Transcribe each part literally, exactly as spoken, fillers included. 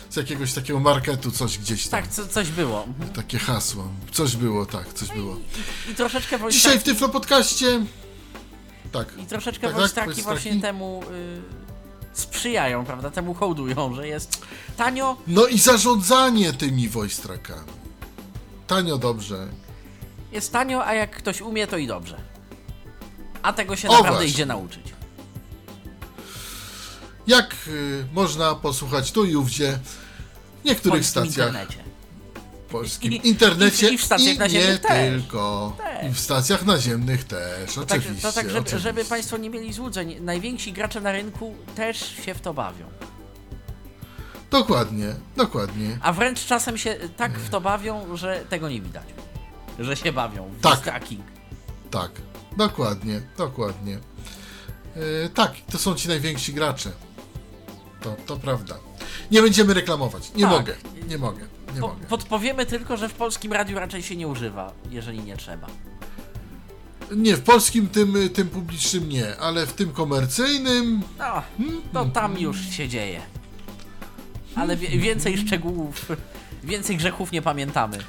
z jakiegoś takiego marketu coś gdzieś tam. Tak, co, coś było. Takie hasło. Coś było, tak, coś było. I, i troszeczkę Voice Dzisiaj w Tracki, Tyflo Podcaście... Tak. I troszeczkę tak, Voice tak, Tracki Voice właśnie Tracki. temu y, sprzyjają, prawda? Temu hołdują, że jest tanio. No i zarządzanie tymi voice trackami. Tanio, dobrze. Jest tanio, a jak ktoś umie, to i dobrze. A tego się O, naprawdę właśnie. idzie nauczyć. Jak y, można posłuchać tu i ówdzie w niektórych W polskim stacjach internecie. w polskim I- internecie i w- i w stacjach nie naziemnych też. tylko. Też. I w stacjach naziemnych też, To tak, oczywiście. to tak żeby, oczywiście. żeby Państwo nie mieli złudzeń, najwięksi gracze na rynku też się w to bawią. Dokładnie, dokładnie. A wręcz czasem się tak w to bawią, że tego nie widać. Że się bawią w Tak. voice tracking. Tak, dokładnie, dokładnie. Yy, tak, to są ci najwięksi gracze. To, to prawda. Nie będziemy reklamować. Nie Tak. mogę, nie mogę, nie Po, mogę. podpowiemy tylko, że w polskim radiu raczej się nie używa, jeżeli nie trzeba. Nie, w polskim tym, tym publicznym nie, ale w tym komercyjnym... No, to tam już się dzieje. Ale wie, więcej szczegółów, więcej grzechów nie pamiętamy.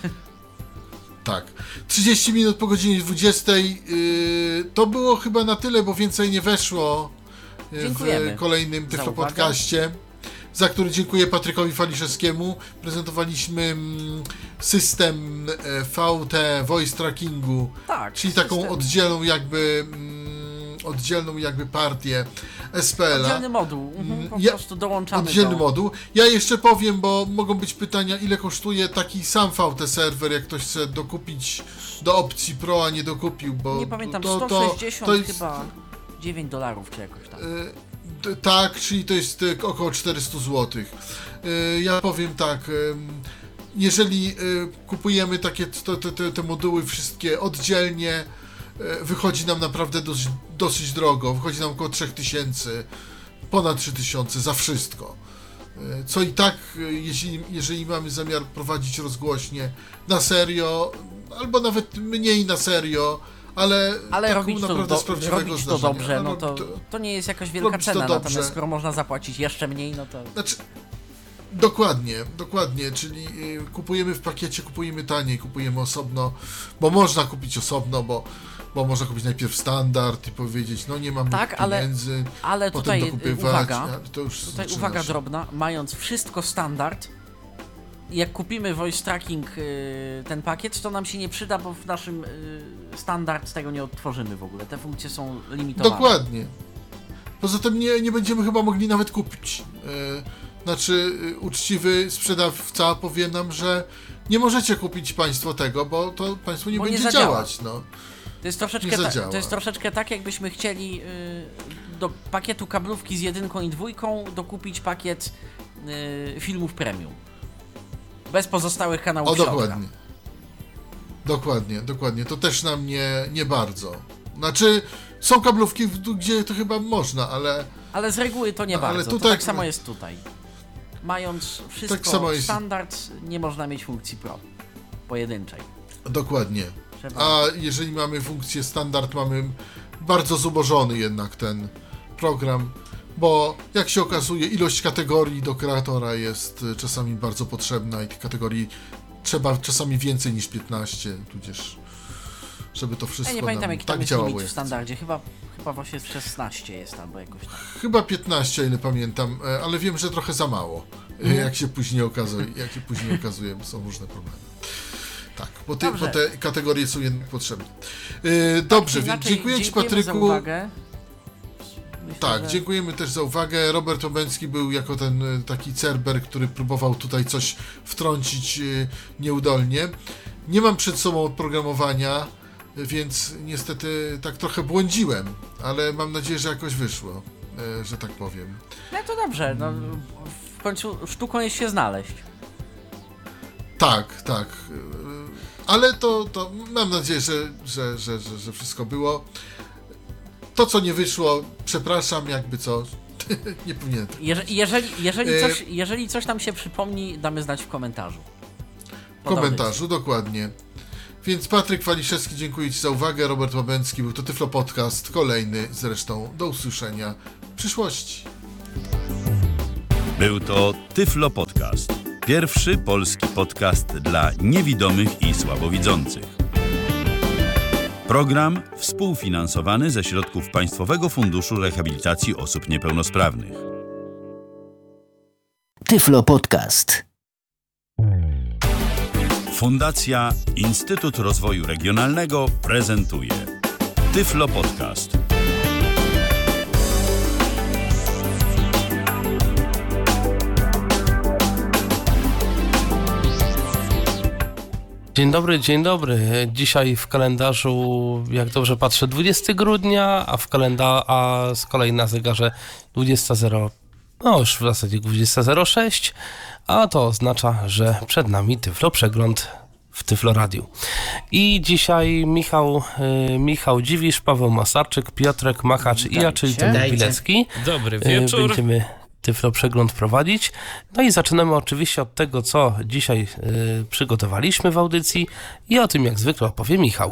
Tak. trzydzieści minut po godzinie dwudziestej. Yy, to było chyba na tyle, bo więcej nie weszło yy, Dziękujemy w kolejnym za Tyflo uwagę. Podcaście, za który dziękuję Patrykowi Waliszewskiemu. Prezentowaliśmy mm, system e, V T Voice Trackingu, Tak. czyli taką system- oddzielną jakby mm, oddzielną jakby partię S P L a. Oddzielny moduł. Mhm, po Ja- prostu dołączamy Oddzielny do... moduł. Ja jeszcze powiem, bo mogą być pytania, ile kosztuje taki sam V T serwer, jak ktoś chce dokupić do opcji Pro, a nie dokupił, bo Nie pamiętam, to, to, sto sześćdziesiąt to jest, chyba dziewięć dolarów czy jakoś tam. y, t- tak, czyli to jest y, około czterysta złotych. Y, ja powiem tak, y, jeżeli y, kupujemy takie to, te, te, te moduły wszystkie oddzielnie, y, wychodzi nam naprawdę dosyć, dosyć drogo, wychodzi nam około trzy tysiące, ponad trzy tysiące za wszystko. Y, Co i tak, y, jeśli, jeżeli mamy zamiar prowadzić rozgłośnie na serio, albo nawet mniej na serio, ale, Ale taką robić to, naprawdę z do, prawdziwego robić to zdarzenia. dobrze, no robić to, to nie jest jakaś wielka robić to cena, dobrze. natomiast skoro można zapłacić jeszcze mniej, no to... Znaczy, dokładnie, dokładnie, czyli y, kupujemy w pakiecie, kupujemy taniej, kupujemy osobno, bo można kupić osobno, bo, bo można kupić najpierw standard i powiedzieć, no nie mam Tak, ale- pieniędzy, Ale potem tutaj y, dokupywać, uwaga, a to już tutaj zaczyna uwaga się. drobna, mając wszystko standard, jak kupimy voice tracking y, ten pakiet, to nam się nie przyda, bo w naszym y, standard tego nie odtworzymy w ogóle. Te funkcje są limitowane. Dokładnie. Poza tym nie, nie będziemy chyba mogli nawet kupić. E, znaczy, e, uczciwy sprzedawca powie nam, że nie możecie kupić państwo tego, bo to państwo nie Bo nie będzie zadziała. działać. No. To jest troszeczkę, Nie ta, zadziała. to jest troszeczkę tak, jakbyśmy chcieli y, do pakietu kablówki z jedynką i dwójką dokupić pakiet y, filmów premium. Bez pozostałych kanałów O, w środka. dokładnie. Dokładnie, dokładnie. To też nam nie, nie bardzo. Znaczy, są kablówki, w- gdzie to chyba można, ale Ale z reguły to nie No, ale bardzo. tutaj- To tak samo jest tutaj. Mając wszystko Tak samo jest- standard, nie można mieć funkcji Pro. Pojedynczej. dokładnie. Trzeba... A jeżeli mamy funkcję standard, mamy bardzo zubożony jednak ten program, bo jak się okazuje, ilość kategorii do kreatora jest y, czasami bardzo potrzebna i tych kategorii trzeba czasami więcej niż piętnaście, tudzież żeby to wszystko Ja nie pamiętam, nam jaki tam tak jest działało. limit w jak standardzie. Chyba, chyba właśnie szesnaście jest albo jakoś tak. Chyba piętnaście, o ile pamiętam, e, ale wiem, że trochę za mało, e, Mhm. jak się później okazuje, jak się później okazuje, bo są różne problemy. Tak, bo te, Dobrze. bo te kategorie są jednak potrzebne. E, dobrze, Tak, więc inaczej, dziękuję Ci, dziękujemy Patryku. za uwagę. Myślę, Tak, że... dziękujemy też za uwagę. Robert Łabęcki był jako ten e, taki cerber, który próbował tutaj coś wtrącić e, nieudolnie. Nie mam przed sobą oprogramowania, e, więc niestety tak trochę błądziłem, ale mam nadzieję, że jakoś wyszło, e, że tak powiem. No to dobrze, no, w końcu sztuką jest się znaleźć. Tak, tak. e, Ale to, to mam nadzieję, że, że, że, że, że wszystko było. To, co nie wyszło, przepraszam, jakby co, nie powinienem. tak Jeże, jeżeli, jeżeli, E, coś, jeżeli coś nam się przypomni, damy znać w komentarzu. W Pod komentarzu, dokładnie. Więc Patryk Waliszewski, dziękuję Ci za uwagę. Robert Łabęcki, był to Tyflo Podcast, kolejny zresztą. Do usłyszenia w przyszłości. Był to Tyflo Podcast. Pierwszy polski podcast dla niewidomych i słabowidzących. Program współfinansowany ze środków Państwowego Funduszu Rehabilitacji Osób Niepełnosprawnych. Tyflo Podcast. Fundacja Instytut Rozwoju Regionalnego prezentuje Tyflo Podcast. Dzień dobry, dzień dobry. Dzisiaj w kalendarzu, jak dobrze patrzę, dwudziestego grudnia, a w kalenda, a z kolei na zegarze dwudziestego, no już w zasadzie dwudziestego zero sześć, a to oznacza, że przed nami Tyflo Przegląd w Tyflo Radiu. I dzisiaj Michał, y, Michał Dziwisz, Paweł Masarczyk, Piotrek Machacz i ja, czyli Tomek Bilecki. Dobry wieczór. Y, będziemy Tyflo Przegląd prowadzić. No i zaczynamy oczywiście od tego, co dzisiaj y, przygotowaliśmy w audycji i o tym jak zwykle opowie Michał.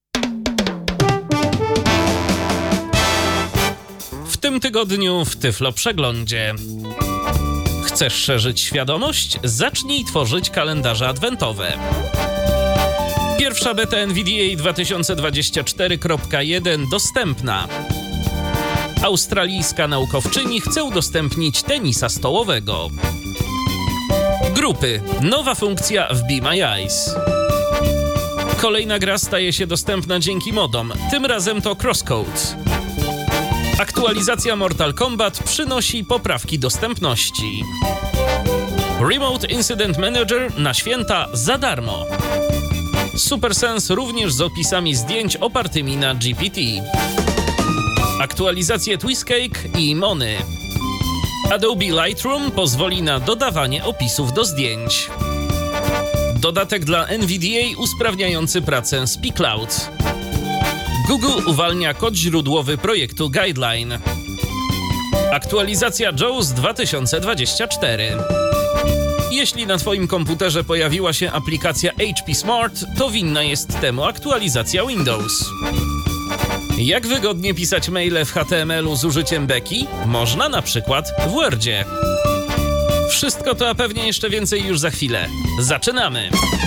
W tym tygodniu w Tyflo Przeglądzie. Chcesz szerzyć świadomość? Zacznij tworzyć kalendarze adwentowe. Pierwsza beta N V D A dwa tysiące dwadzieścia cztery kropka jeden dostępna. Australijska naukowczyni chce udostępnić tenisa stołowego. Grupy. Nowa funkcja w Be My Eyes. Kolejna gra staje się dostępna dzięki modom. Tym razem to Crosscodes. Aktualizacja Mortal Kombat przynosi poprawki dostępności. Remote Incident Manager na święta za darmo. SuperSense również z opisami zdjęć opartymi na G P T. Aktualizacje Twistcake i Mony. Adobe Lightroom pozwoli na dodawanie opisów do zdjęć. Dodatek dla N V D A usprawniający pracę z P-Cloud. Google uwalnia kod źródłowy projektu Guideline. Aktualizacja JAWS dwa tysiące dwadzieścia cztery. Jeśli na Twoim komputerze pojawiła się aplikacja H P Smart, to winna jest temu aktualizacja Windows. Jak wygodnie pisać maile w H T M L-u z użyciem Beki? Można na przykład w Wordzie. Wszystko to, a pewnie jeszcze więcej już za chwilę. Zaczynamy!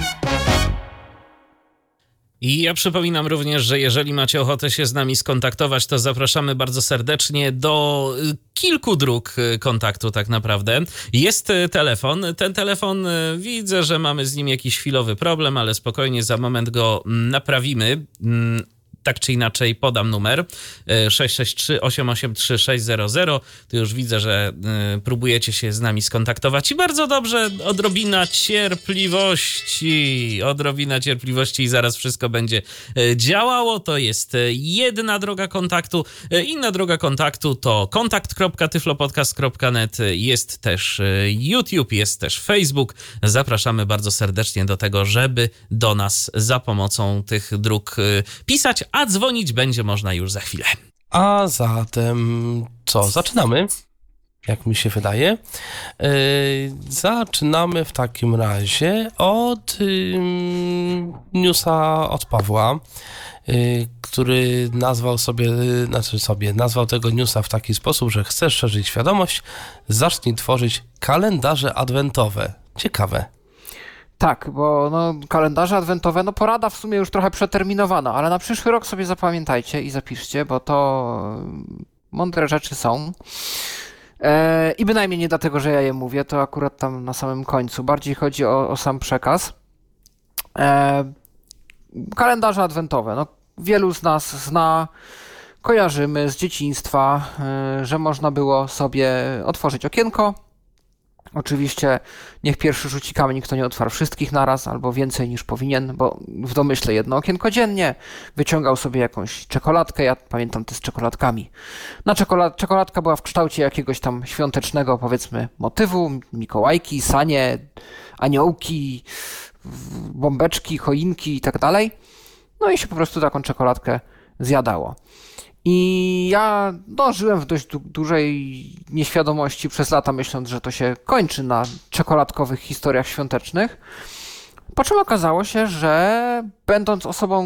I ja przypominam również, że jeżeli macie ochotę się z nami skontaktować, to zapraszamy bardzo serdecznie do kilku dróg kontaktu tak naprawdę. Jest telefon. Ten telefon, widzę, że mamy z nim jakiś chwilowy problem, ale spokojnie za moment go naprawimy. Tak czy inaczej podam numer sześć sześć trzy, osiem osiem trzy, sześć zero zero. Tu już widzę, że y, próbujecie się z nami skontaktować i bardzo dobrze, odrobina cierpliwości, odrobina cierpliwości i zaraz wszystko będzie y, działało. To jest jedna droga kontaktu. Y, inna droga kontaktu to kontakt kropka tyflopodcast kropka net. Jest też y, YouTube, jest też Facebook. Zapraszamy bardzo serdecznie do tego, żeby do nas za pomocą tych dróg y, pisać, a dzwonić będzie można już za chwilę. A zatem co? Zaczynamy, jak mi się wydaje. Yy, zaczynamy w takim razie od yy, newsa od Pawła, yy, który nazwał sobie, yy, znaczy sobie, nazwał tego newsa w taki sposób, że chcesz szerzyć świadomość, zacznij tworzyć kalendarze adwentowe. Ciekawe. Tak, bo no, kalendarze adwentowe, no porada w sumie już trochę przeterminowana, ale na przyszły rok sobie zapamiętajcie i zapiszcie, bo to mądre rzeczy są. E, I bynajmniej nie dlatego, że ja je mówię, to akurat tam na samym końcu. Bardziej chodzi o, o sam przekaz. E, kalendarze adwentowe, no wielu z nas zna, kojarzymy z dzieciństwa, e, że można było sobie otworzyć okienko. Oczywiście niech pierwszy rzuci kamień, kto nie otwarł wszystkich naraz, albo więcej niż powinien, bo w domyśle jedno okienko dziennie. Wyciągał sobie jakąś czekoladkę, ja pamiętam te z czekoladkami. Na czekolad- czekoladka była w kształcie jakiegoś tam świątecznego, powiedzmy, motywu. Mikołajki, sanie, aniołki, bombeczki, choinki i tak dalej. No i się po prostu taką czekoladkę zjadało. I ja no, żyłem w dość du- dużej nieświadomości przez lata, myśląc, że to się kończy na czekoladkowych historiach świątecznych. Po czym okazało się, że będąc osobą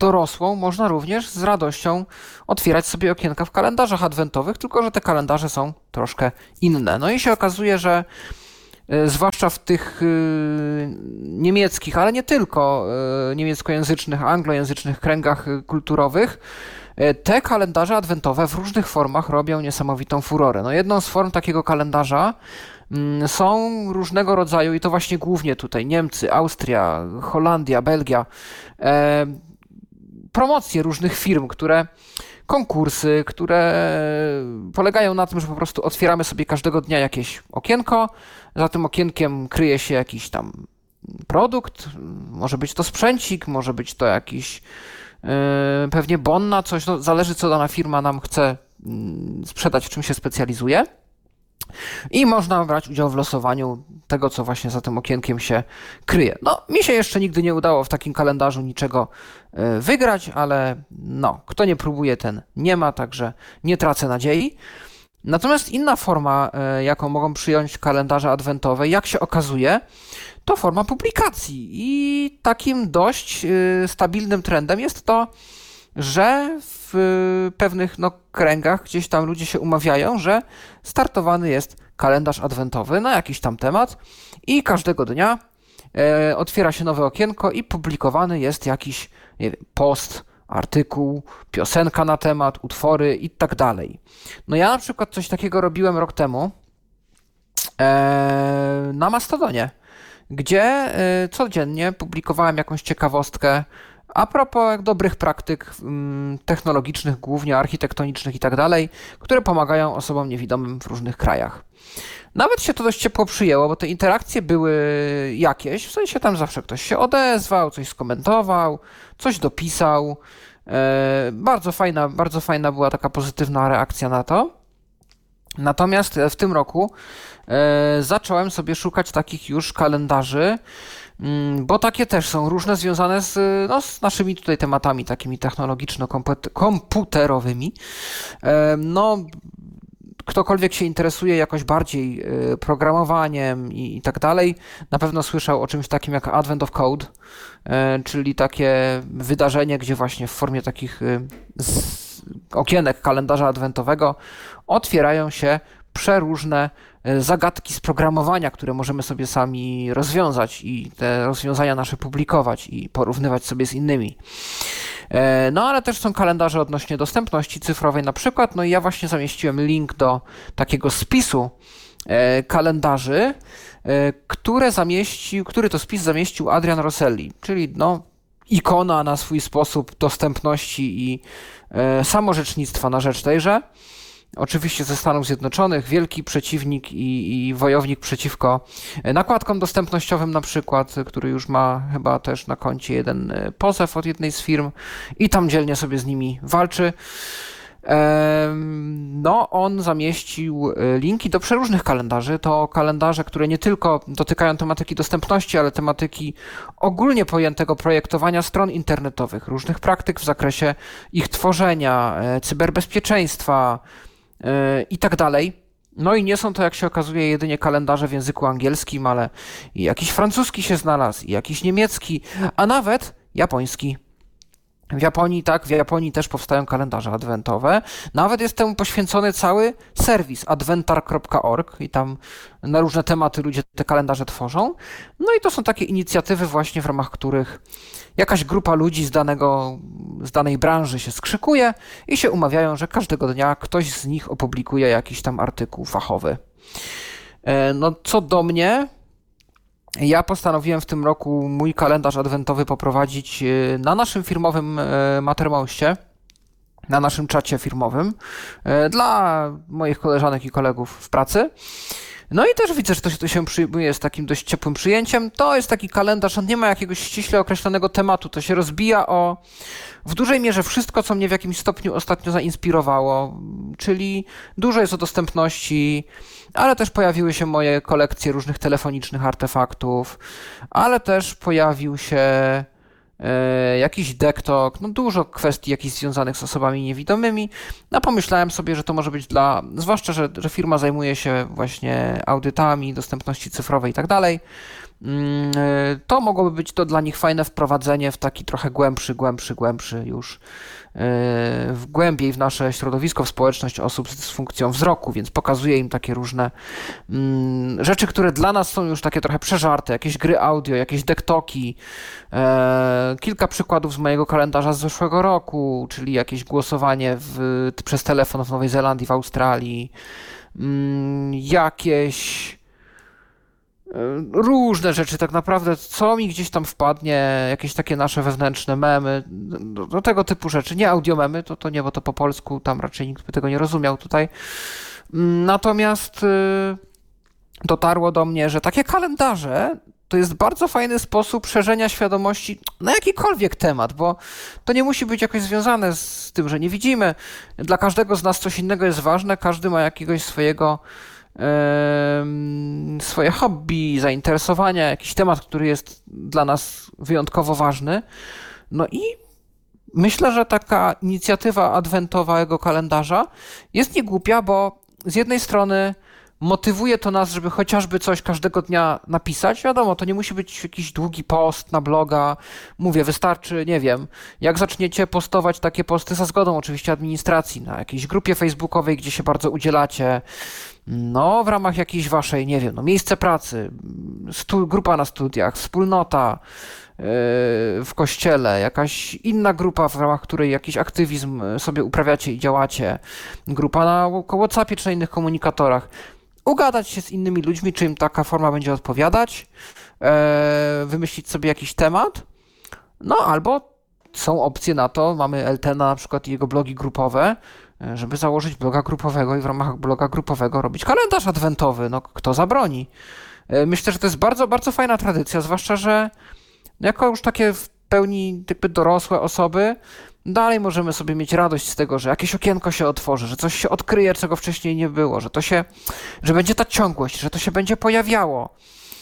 dorosłą można również z radością otwierać sobie okienka w kalendarzach adwentowych, tylko że te kalendarze są troszkę inne. No i się okazuje, że zwłaszcza w tych niemieckich, ale nie tylko niemieckojęzycznych, anglojęzycznych kręgach kulturowych, te kalendarze adwentowe w różnych formach robią niesamowitą furorę. No jedną z form takiego kalendarza są różnego rodzaju, i to właśnie głównie tutaj Niemcy, Austria, Holandia, Belgia, e, promocje różnych firm, które konkursy, które polegają na tym, że po prostu otwieramy sobie każdego dnia jakieś okienko, za tym okienkiem kryje się jakiś tam produkt, może być to sprzęcik, może być to jakiś yy, pewnie bon na coś, no, zależy co dana firma nam chce yy, sprzedać, w czym się specjalizuje. I można brać udział w losowaniu tego, co właśnie za tym okienkiem się kryje. No, mi się jeszcze nigdy nie udało w takim kalendarzu niczego wygrać, ale no, kto nie próbuje, ten nie ma, także nie tracę nadziei. Natomiast inna forma, jaką mogą przyjąć kalendarze adwentowe, jak się okazuje, to forma publikacji. I takim dość stabilnym trendem jest to, że w pewnych no, kręgach gdzieś tam ludzie się umawiają, że startowany jest kalendarz adwentowy na jakiś tam temat i każdego dnia e, otwiera się nowe okienko i publikowany jest jakiś, nie wiem, post, artykuł, piosenka na temat, utwory i tak dalej. No ja na przykład coś takiego robiłem rok temu e, na Mastodonie, gdzie e, codziennie publikowałem jakąś ciekawostkę a propos dobrych praktyk technologicznych, głównie architektonicznych i tak dalej, które pomagają osobom niewidomym w różnych krajach. Nawet się to dość ciepło przyjęło, bo te interakcje były jakieś, w sensie tam zawsze ktoś się odezwał, coś skomentował, coś dopisał. Bardzo fajna, bardzo fajna była taka pozytywna reakcja na to. Natomiast w tym roku zacząłem sobie szukać takich już kalendarzy, bo takie też są różne, związane z, no, z naszymi tutaj tematami takimi technologiczno-komputerowymi. No, ktokolwiek się interesuje jakoś bardziej programowaniem i, i tak dalej, na pewno słyszał o czymś takim jak Advent of Code, czyli takie wydarzenie, gdzie właśnie w formie takich okienek kalendarza adwentowego otwierają się przeróżne zagadki z programowania, które możemy sobie sami rozwiązać i te rozwiązania nasze publikować i porównywać sobie z innymi. No ale też są kalendarze odnośnie dostępności cyfrowej na przykład, no i ja właśnie zamieściłem link do takiego spisu kalendarzy, które zamieścił, który to spis zamieścił Adrian Rosselli, czyli no ikona na swój sposób dostępności i samorzecznictwa na rzecz tejże. Oczywiście ze Stanów Zjednoczonych, wielki przeciwnik i, i wojownik przeciwko nakładkom dostępnościowym na przykład, który już ma chyba też na koncie jeden pozew od jednej z firm i tam dzielnie sobie z nimi walczy. No, on zamieścił linki do przeróżnych kalendarzy. To kalendarze, które nie tylko dotykają tematyki dostępności, ale tematyki ogólnie pojętego projektowania stron internetowych, różnych praktyk w zakresie ich tworzenia, cyberbezpieczeństwa i tak dalej. No i nie są to, jak się okazuje, jedynie kalendarze w języku angielskim, ale i jakiś francuski się znalazł, i jakiś niemiecki, a nawet japoński. W Japonii, tak, w Japonii też powstają kalendarze adwentowe. Nawet jest temu poświęcony cały serwis adventar kropka org i tam na różne tematy ludzie te kalendarze tworzą. No i to są takie inicjatywy właśnie, w ramach których jakaś grupa ludzi z danego, z danej branży się skrzykuje i się umawiają, że każdego dnia ktoś z nich opublikuje jakiś tam artykuł fachowy. No co do mnie, ja postanowiłem w tym roku mój kalendarz adwentowy poprowadzić na naszym firmowym Mattermoście, na naszym czacie firmowym dla moich koleżanek i kolegów w pracy. No i też widzę, że to się, to się przyjmuje z takim dość ciepłym przyjęciem. To jest taki kalendarz, on nie ma jakiegoś ściśle określonego tematu, to się rozbija o w dużej mierze wszystko, co mnie w jakimś stopniu ostatnio zainspirowało, czyli dużo jest o dostępności, ale też pojawiły się moje kolekcje różnych telefonicznych artefaktów, ale też pojawił się e, jakiś decktalk, no dużo kwestii jakichś związanych z osobami niewidomymi. No pomyślałem sobie, że to może być dla, zwłaszcza, że, że firma zajmuje się właśnie audytami, dostępności cyfrowej i tak dalej, To mogłoby być to dla nich fajne wprowadzenie w taki trochę głębszy, głębszy, głębszy już w głębiej w nasze środowisko, w społeczność osób z dysfunkcją wzroku, więc pokazuje im takie różne mm, rzeczy, które dla nas są już takie trochę przeżarte, jakieś gry audio, jakieś dektoki, e, kilka przykładów z mojego kalendarza z zeszłego roku, czyli jakieś głosowanie w, przez telefon w Nowej Zelandii, w Australii, mm, jakieś różne rzeczy tak naprawdę, co mi gdzieś tam wpadnie, jakieś takie nasze wewnętrzne memy, do, do tego typu rzeczy, nie audiomemy, to, to nie, bo to po polsku, tam raczej nikt by tego nie rozumiał tutaj. Natomiast y, dotarło do mnie, że takie kalendarze to jest bardzo fajny sposób szerzenia świadomości na jakikolwiek temat, bo to nie musi być jakoś związane z tym, że nie widzimy. Dla każdego z nas coś innego jest ważne, każdy ma jakiegoś swojego swoje hobby, zainteresowania, jakiś temat, który jest dla nas wyjątkowo ważny. No i myślę, że taka inicjatywa adwentowego kalendarza jest niegłupia, bo z jednej strony motywuje to nas, żeby chociażby coś każdego dnia napisać. Wiadomo, to nie musi być jakiś długi post na bloga. Mówię, wystarczy, nie wiem, jak zaczniecie postować takie posty za zgodą oczywiście administracji na jakiejś grupie facebookowej, gdzie się bardzo udzielacie, no w ramach jakiejś waszej, nie wiem, no miejsce pracy, stu, grupa na studiach, wspólnota yy, w kościele, jakaś inna grupa, w ramach której jakiś aktywizm sobie uprawiacie i działacie, grupa na WhatsAppie czy na innych komunikatorach. Ugadać się z innymi ludźmi, czy im taka forma będzie odpowiadać, e, wymyślić sobie jakiś temat, no albo są opcje na to, mamy Eltena na przykład i jego blogi grupowe, żeby założyć bloga grupowego i w ramach bloga grupowego robić kalendarz adwentowy, no kto zabroni. E, myślę, że to jest bardzo, bardzo fajna tradycja, zwłaszcza, że jako już takie w pełni jakby dorosłe osoby, dalej możemy sobie mieć radość z tego, że jakieś okienko się otworzy, że coś się odkryje, czego wcześniej nie było, że to się, że będzie ta ciągłość, że to się będzie pojawiało.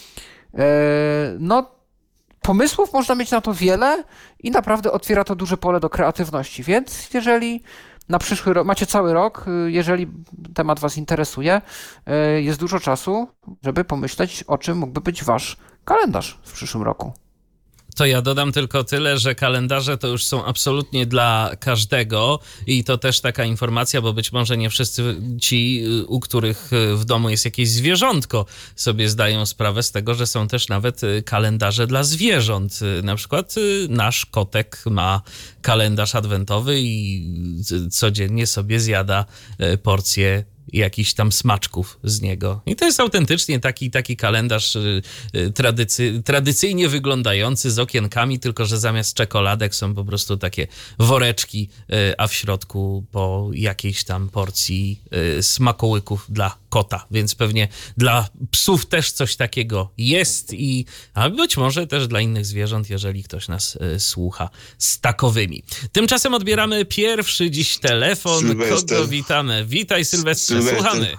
No, pomysłów można mieć na to wiele i naprawdę otwiera to duże pole do kreatywności, więc jeżeli na przyszły rok, macie cały rok, jeżeli temat was interesuje, jest dużo czasu, żeby pomyśleć, o czym mógłby być wasz kalendarz w przyszłym roku. To ja dodam tylko tyle, że kalendarze to już są absolutnie dla każdego i to też taka informacja, bo być może nie wszyscy ci, u których w domu jest jakieś zwierzątko, sobie zdają sprawę z tego, że są też nawet kalendarze dla zwierząt. Na przykład nasz kotek ma kalendarz adwentowy i codziennie sobie zjada porcję jakichś tam smaczków z niego. I to jest autentycznie taki, taki kalendarz tradycy, tradycyjnie wyglądający z okienkami, tylko że zamiast czekoladek są po prostu takie woreczki, a w środku po jakiejś tam porcji smakołyków dla kota. Więc pewnie dla psów też coś takiego jest i a być może też dla innych zwierząt, jeżeli ktoś nas słucha z takowymi. Tymczasem odbieramy pierwszy dziś telefon. Sylwester. Kogo witamy? Witaj, Sylwestrze. Sylwester. Słuchamy.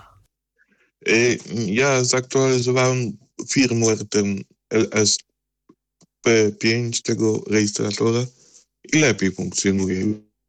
Ja zaktualizowałem firmware ten L S P pięć tego rejestratora i lepiej funkcjonuje.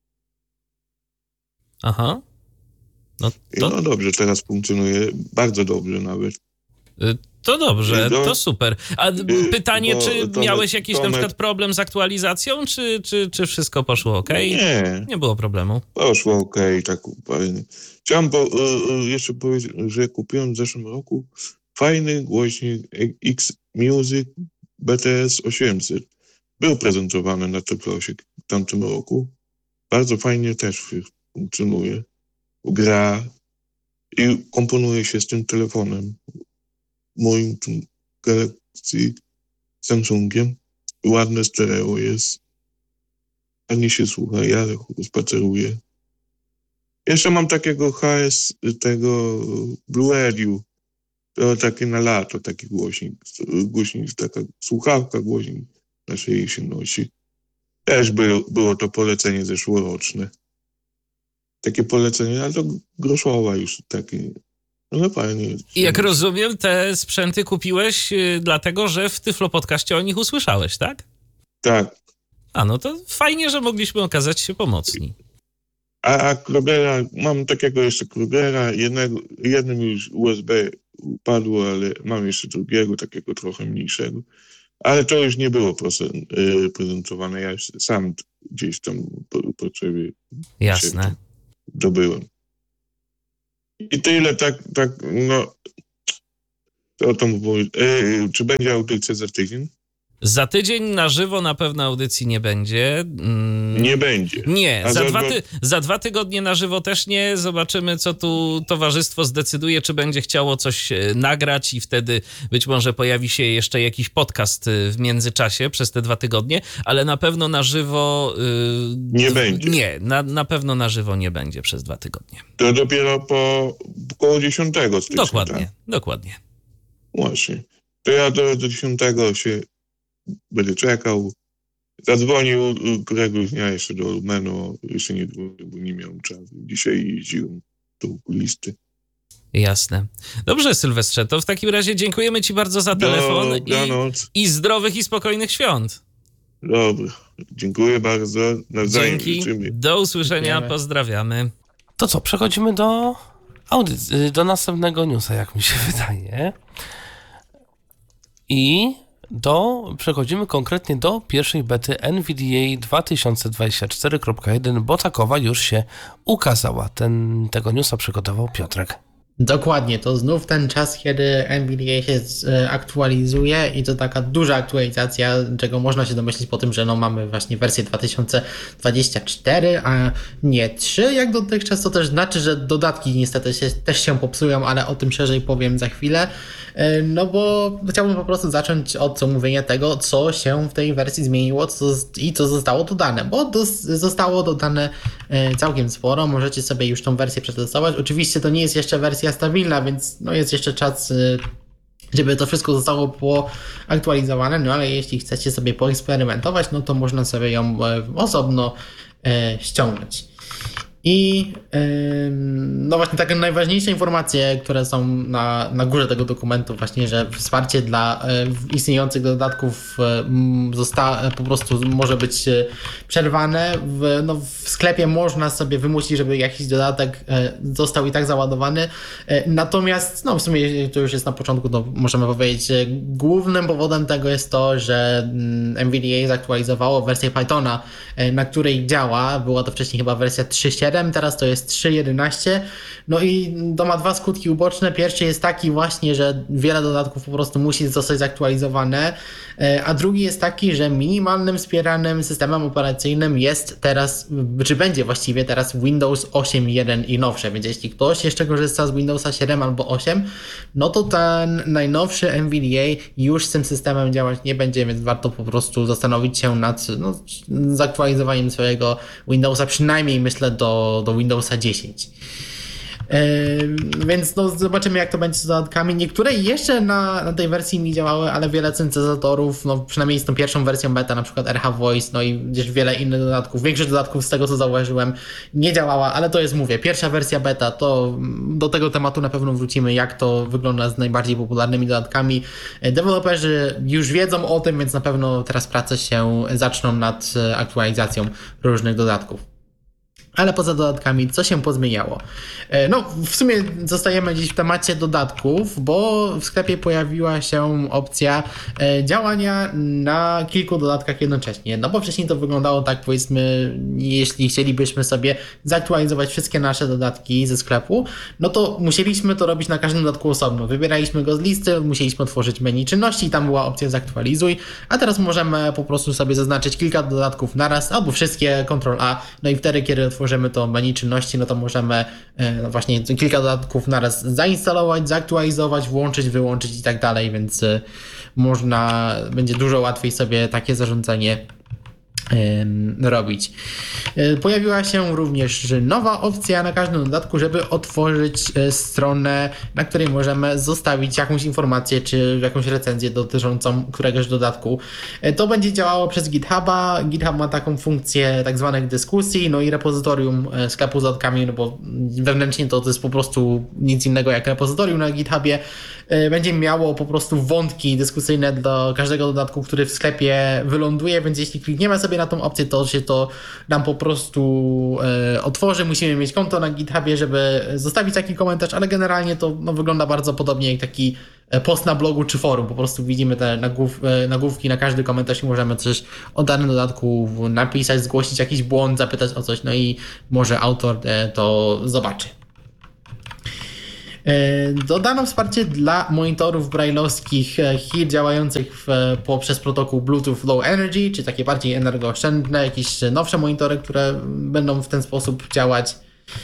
Aha. No I to, no dobrze, teraz funkcjonuje, bardzo dobrze nawet. to dobrze, No, to super. A pytanie, bo czy Tomek- miałeś jakiś na Tomek- przykład problem z aktualizacją, czy, czy, czy wszystko poszło ok? Nie, Nie było problemu. poszło okej, tak fajnie. Chciałem po, y, y, jeszcze powiedzieć, że kupiłem w zeszłym roku fajny głośnik X-Music B T S osiemset. Był prezentowany na Teplosie w tamtym roku. Bardzo fajnie też funkcjonuje. Gra i komponuje się z tym telefonem. Moim tym Galaxy Samsungiem. Ładne stereo jest. Ani się słucha, ja spaceruję. Jeszcze mam takiego H S, tego Blue Radio. To taki na lato, taki głośnik. Głośnik, taka słuchawka, głośnik na szyi się nosi. Też było, było to polecenie zeszłoroczne. Takie polecenie, ale to groszowa już takie. No fajnie. I jak rozumiem, te sprzęty kupiłeś y, dlatego, że w Tyflo Podcaście o nich usłyszałeś, tak? Tak. A no to fajnie, że mogliśmy okazać się pomocni. A, a Krugera, mam takiego jeszcze Krugera, jednego, jednym już U S B upadło, ale mam jeszcze drugiego, takiego trochę mniejszego. Ale to już nie było prezentowane, ja już sam gdzieś tam po potrzebie Jasne. dobyłem. I tyle, tak, tak, no, to o tym mówię. E, czy będzie audycja za tydzień? Za tydzień na żywo na pewno audycji nie będzie. Mm, nie będzie. Nie, za, za, dwa dwa... ty- za dwa tygodnie na żywo też nie. Zobaczymy, co tu towarzystwo zdecyduje, czy będzie chciało coś nagrać i wtedy być może pojawi się jeszcze jakiś podcast w międzyczasie przez te dwa tygodnie, ale na pewno na żywo... Yy, nie d- będzie. Nie, na, na pewno na żywo nie będzie przez dwa tygodnie. To dopiero po około dziesiątego stycznia. Dokładnie, tak? dokładnie. Właśnie. To ja do, do dziesiątego się będę czekał. Zadzwonił któregoś dnia jeszcze do Lumeno, jeszcze nie, bo nie miałem czasu. Dzisiaj jeździłem do okulisty. Jasne. Dobrze, Sylwestrze, to w takim razie dziękujemy ci bardzo za telefon i, i zdrowych i spokojnych świąt. Dobra, dziękuję bardzo. Nawzajem Dzięki, życzymy. do usłyszenia, Dziękujemy. Pozdrawiamy. To co, przechodzimy do audycji, do następnego newsa, jak mi się wydaje. I do, przechodzimy konkretnie do pierwszej bety N V D A dwa tysiące dwadzieścia cztery kropka jeden, bo takowa już się ukazała. Ten, tego newsa przygotował Piotrek. Dokładnie, to znów ten czas, kiedy N V D A się aktualizuje i to taka duża aktualizacja, czego można się domyślić po tym, że no mamy właśnie wersję dwa tysiące dwadzieścia cztery, a nie trzy jak dotychczas, to też znaczy, że dodatki niestety się, też się popsują, ale o tym szerzej powiem za chwilę, no bo chciałbym po prostu zacząć od omówienia tego, co się w tej wersji zmieniło co, i co zostało dodane, bo do, zostało dodane całkiem sporo, możecie sobie już tą wersję przetestować, oczywiście to nie jest jeszcze wersja stabilna, więc no jest jeszcze czas, żeby to wszystko zostało poaktualizowane, no ale jeśli chcecie sobie poeksperymentować, no to można sobie ją osobno e, ściągnąć. I yy, no właśnie takie najważniejsze informacje, które są na, na górze tego dokumentu, właśnie, że wsparcie dla y, istniejących dodatków y, zosta, po prostu może być y, przerwane. W, no, w sklepie można sobie wymusić, żeby jakiś dodatek y, został i tak załadowany. Y, natomiast no w sumie to już jest na początku, to możemy powiedzieć, y, głównym powodem tego jest to, że y, N V D A zaktualizowało wersję Pythona, y, na której działa. Była to wcześniej chyba wersja trzy siedem, teraz to jest trzy jedenaście. No i to ma dwa skutki uboczne. Pierwszy jest taki właśnie, że wiele dodatków po prostu musi zostać zaktualizowane, a drugi jest taki, że minimalnym wspieranym systemem operacyjnym jest teraz, czy będzie właściwie teraz Windows osiem jeden i nowsze, więc jeśli ktoś jeszcze korzysta z Windowsa siedem albo osiem, no to ten najnowszy N V D A już z tym systemem działać nie będzie, więc warto po prostu zastanowić się nad no, zaktualizowaniem swojego Windowsa, przynajmniej myślę do, do Windowsa dziesięć. Yy, więc no, zobaczymy, jak to będzie z dodatkami. Niektóre jeszcze na, na tej wersji nie działały, ale wiele syntezatorów, no przynajmniej z tą pierwszą wersją beta, na przykład R H Voice, no i gdzieś wiele innych dodatków, większość dodatków z tego, co zauważyłem, nie działała, ale to jest, mówię, pierwsza wersja beta, to do tego tematu na pewno wrócimy, jak to wygląda z najbardziej popularnymi dodatkami. Deweloperzy już wiedzą o tym, więc na pewno teraz prace się zaczną nad aktualizacją różnych dodatków. Ale poza dodatkami, co się pozmieniało? No, w sumie zostajemy dziś w temacie dodatków, bo w sklepie pojawiła się opcja działania na kilku dodatkach jednocześnie. No bo wcześniej to wyglądało tak, powiedzmy, jeśli chcielibyśmy sobie zaktualizować wszystkie nasze dodatki ze sklepu, no to musieliśmy to robić na każdym dodatku osobno. Wybieraliśmy go z listy, musieliśmy otworzyć menu czynności i tam była opcja zaktualizuj, a teraz możemy po prostu sobie zaznaczyć kilka dodatków naraz, albo wszystkie, kontrol A, no i wtedy, kiedy otworzymy Otworzymy to menu czynności, no to możemy no właśnie kilka dodatków naraz zainstalować, zaktualizować, włączyć, wyłączyć i tak dalej, więc można, będzie dużo łatwiej sobie takie zarządzanie robić. Pojawiła się również nowa opcja na każdym dodatku, żeby otworzyć stronę, na której możemy zostawić jakąś informację czy jakąś recenzję dotyczącą któregoś dodatku. To będzie działało przez GitHuba. GitHub ma taką funkcję tak zwanych dyskusji, no i repozytorium sklepu z dodatkami, no bo wewnętrznie to, to jest po prostu nic innego jak repozytorium na GitHubie. Będzie miało po prostu wątki dyskusyjne do każdego dodatku, który w sklepie wyląduje, więc jeśli klikniemy sobie sobie na tą opcję, to się to nam po prostu e, otworzy. Musimy mieć konto na GitHubie, żeby zostawić taki komentarz, ale generalnie to no, wygląda bardzo podobnie jak taki post na blogu czy forum. Po prostu widzimy te nagłów, nagłówki na każdy komentarz i możemy coś o danym dodatku napisać, zgłosić jakiś błąd, zapytać o coś, no i może autor to zobaczy. Dodano wsparcie dla monitorów brailleowskich H I R działających w, poprzez protokół Bluetooth Low Energy, czy takie bardziej energooszczędne, jakieś nowsze monitory, które będą w ten sposób działać.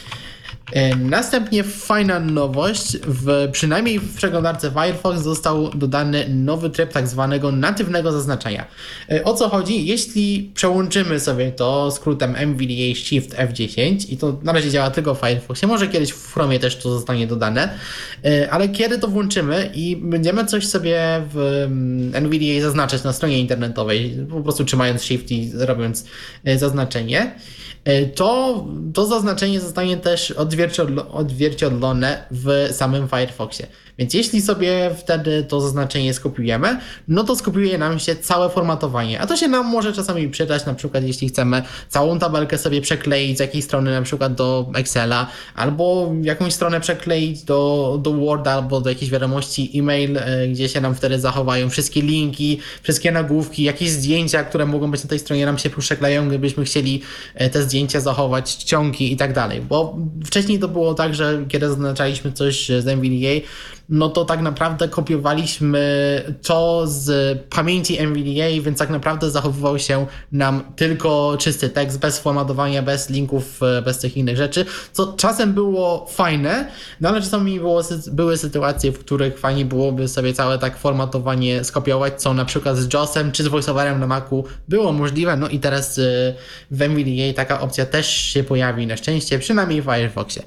Następnie fajna nowość, w, przynajmniej w przeglądarce Firefox został dodany nowy tryb tak zwanego natywnego zaznaczania. O co chodzi? Jeśli przełączymy sobie to skrótem M V D A Shift F dziesięć i to na razie działa tylko w Firefoxie, może kiedyś w Chromie też to zostanie dodane, ale kiedy to włączymy i będziemy coś sobie w N V D A zaznaczać na stronie internetowej, po prostu trzymając Shift i robiąc zaznaczenie, to to zaznaczenie zostanie też odzwierciedlone w samym Firefoxie. Więc jeśli sobie wtedy to zaznaczenie skopiujemy, no to skopiuje nam się całe formatowanie. A to się nam może czasami przydać, na przykład jeśli chcemy całą tabelkę sobie przekleić z jakiejś strony, na przykład do Excela, albo jakąś stronę przekleić do, do Worda, albo do jakiejś wiadomości e-mail, gdzie się nam wtedy zachowają wszystkie linki, wszystkie nagłówki, jakieś zdjęcia, które mogą być na tej stronie, nam się przekleją, gdybyśmy chcieli te zdjęcia zachować, czcionki i tak dalej. Bo wcześniej to było tak, że kiedy zaznaczaliśmy coś z M V D A, no to tak naprawdę kopiowaliśmy to z pamięci M V D A, więc tak naprawdę zachowywał się nam tylko czysty tekst, bez formatowania, bez linków, bez tych innych rzeczy, co czasem było fajne, no ale czasami było, były sytuacje, w których fajnie byłoby sobie całe tak formatowanie skopiować, co na przykład z JOSem czy z VoiceOverem na Macu było możliwe, no i teraz w M V D A taka opcja też się pojawi na szczęście, przynajmniej w Firefoxie.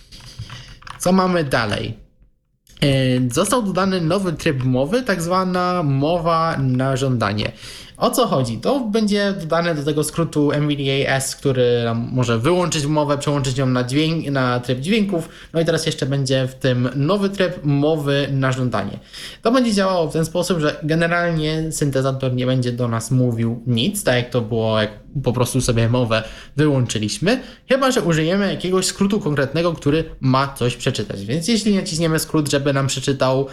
Co mamy dalej? Został dodany nowy tryb mowy, tak zwana mowa na żądanie. O co chodzi? To będzie dodane do tego skrótu M V D A S, który nam może wyłączyć mowę, przełączyć ją na, dźwięk, na tryb dźwięków. No i teraz jeszcze będzie w tym nowy tryb mowy na żądanie. To będzie działało w ten sposób, że generalnie syntezator nie będzie do nas mówił nic, tak jak to było, jak po prostu sobie mowę wyłączyliśmy, chyba że użyjemy jakiegoś skrótu konkretnego, który ma coś przeczytać. Więc jeśli naciśniemy skrót, żeby nam przeczytał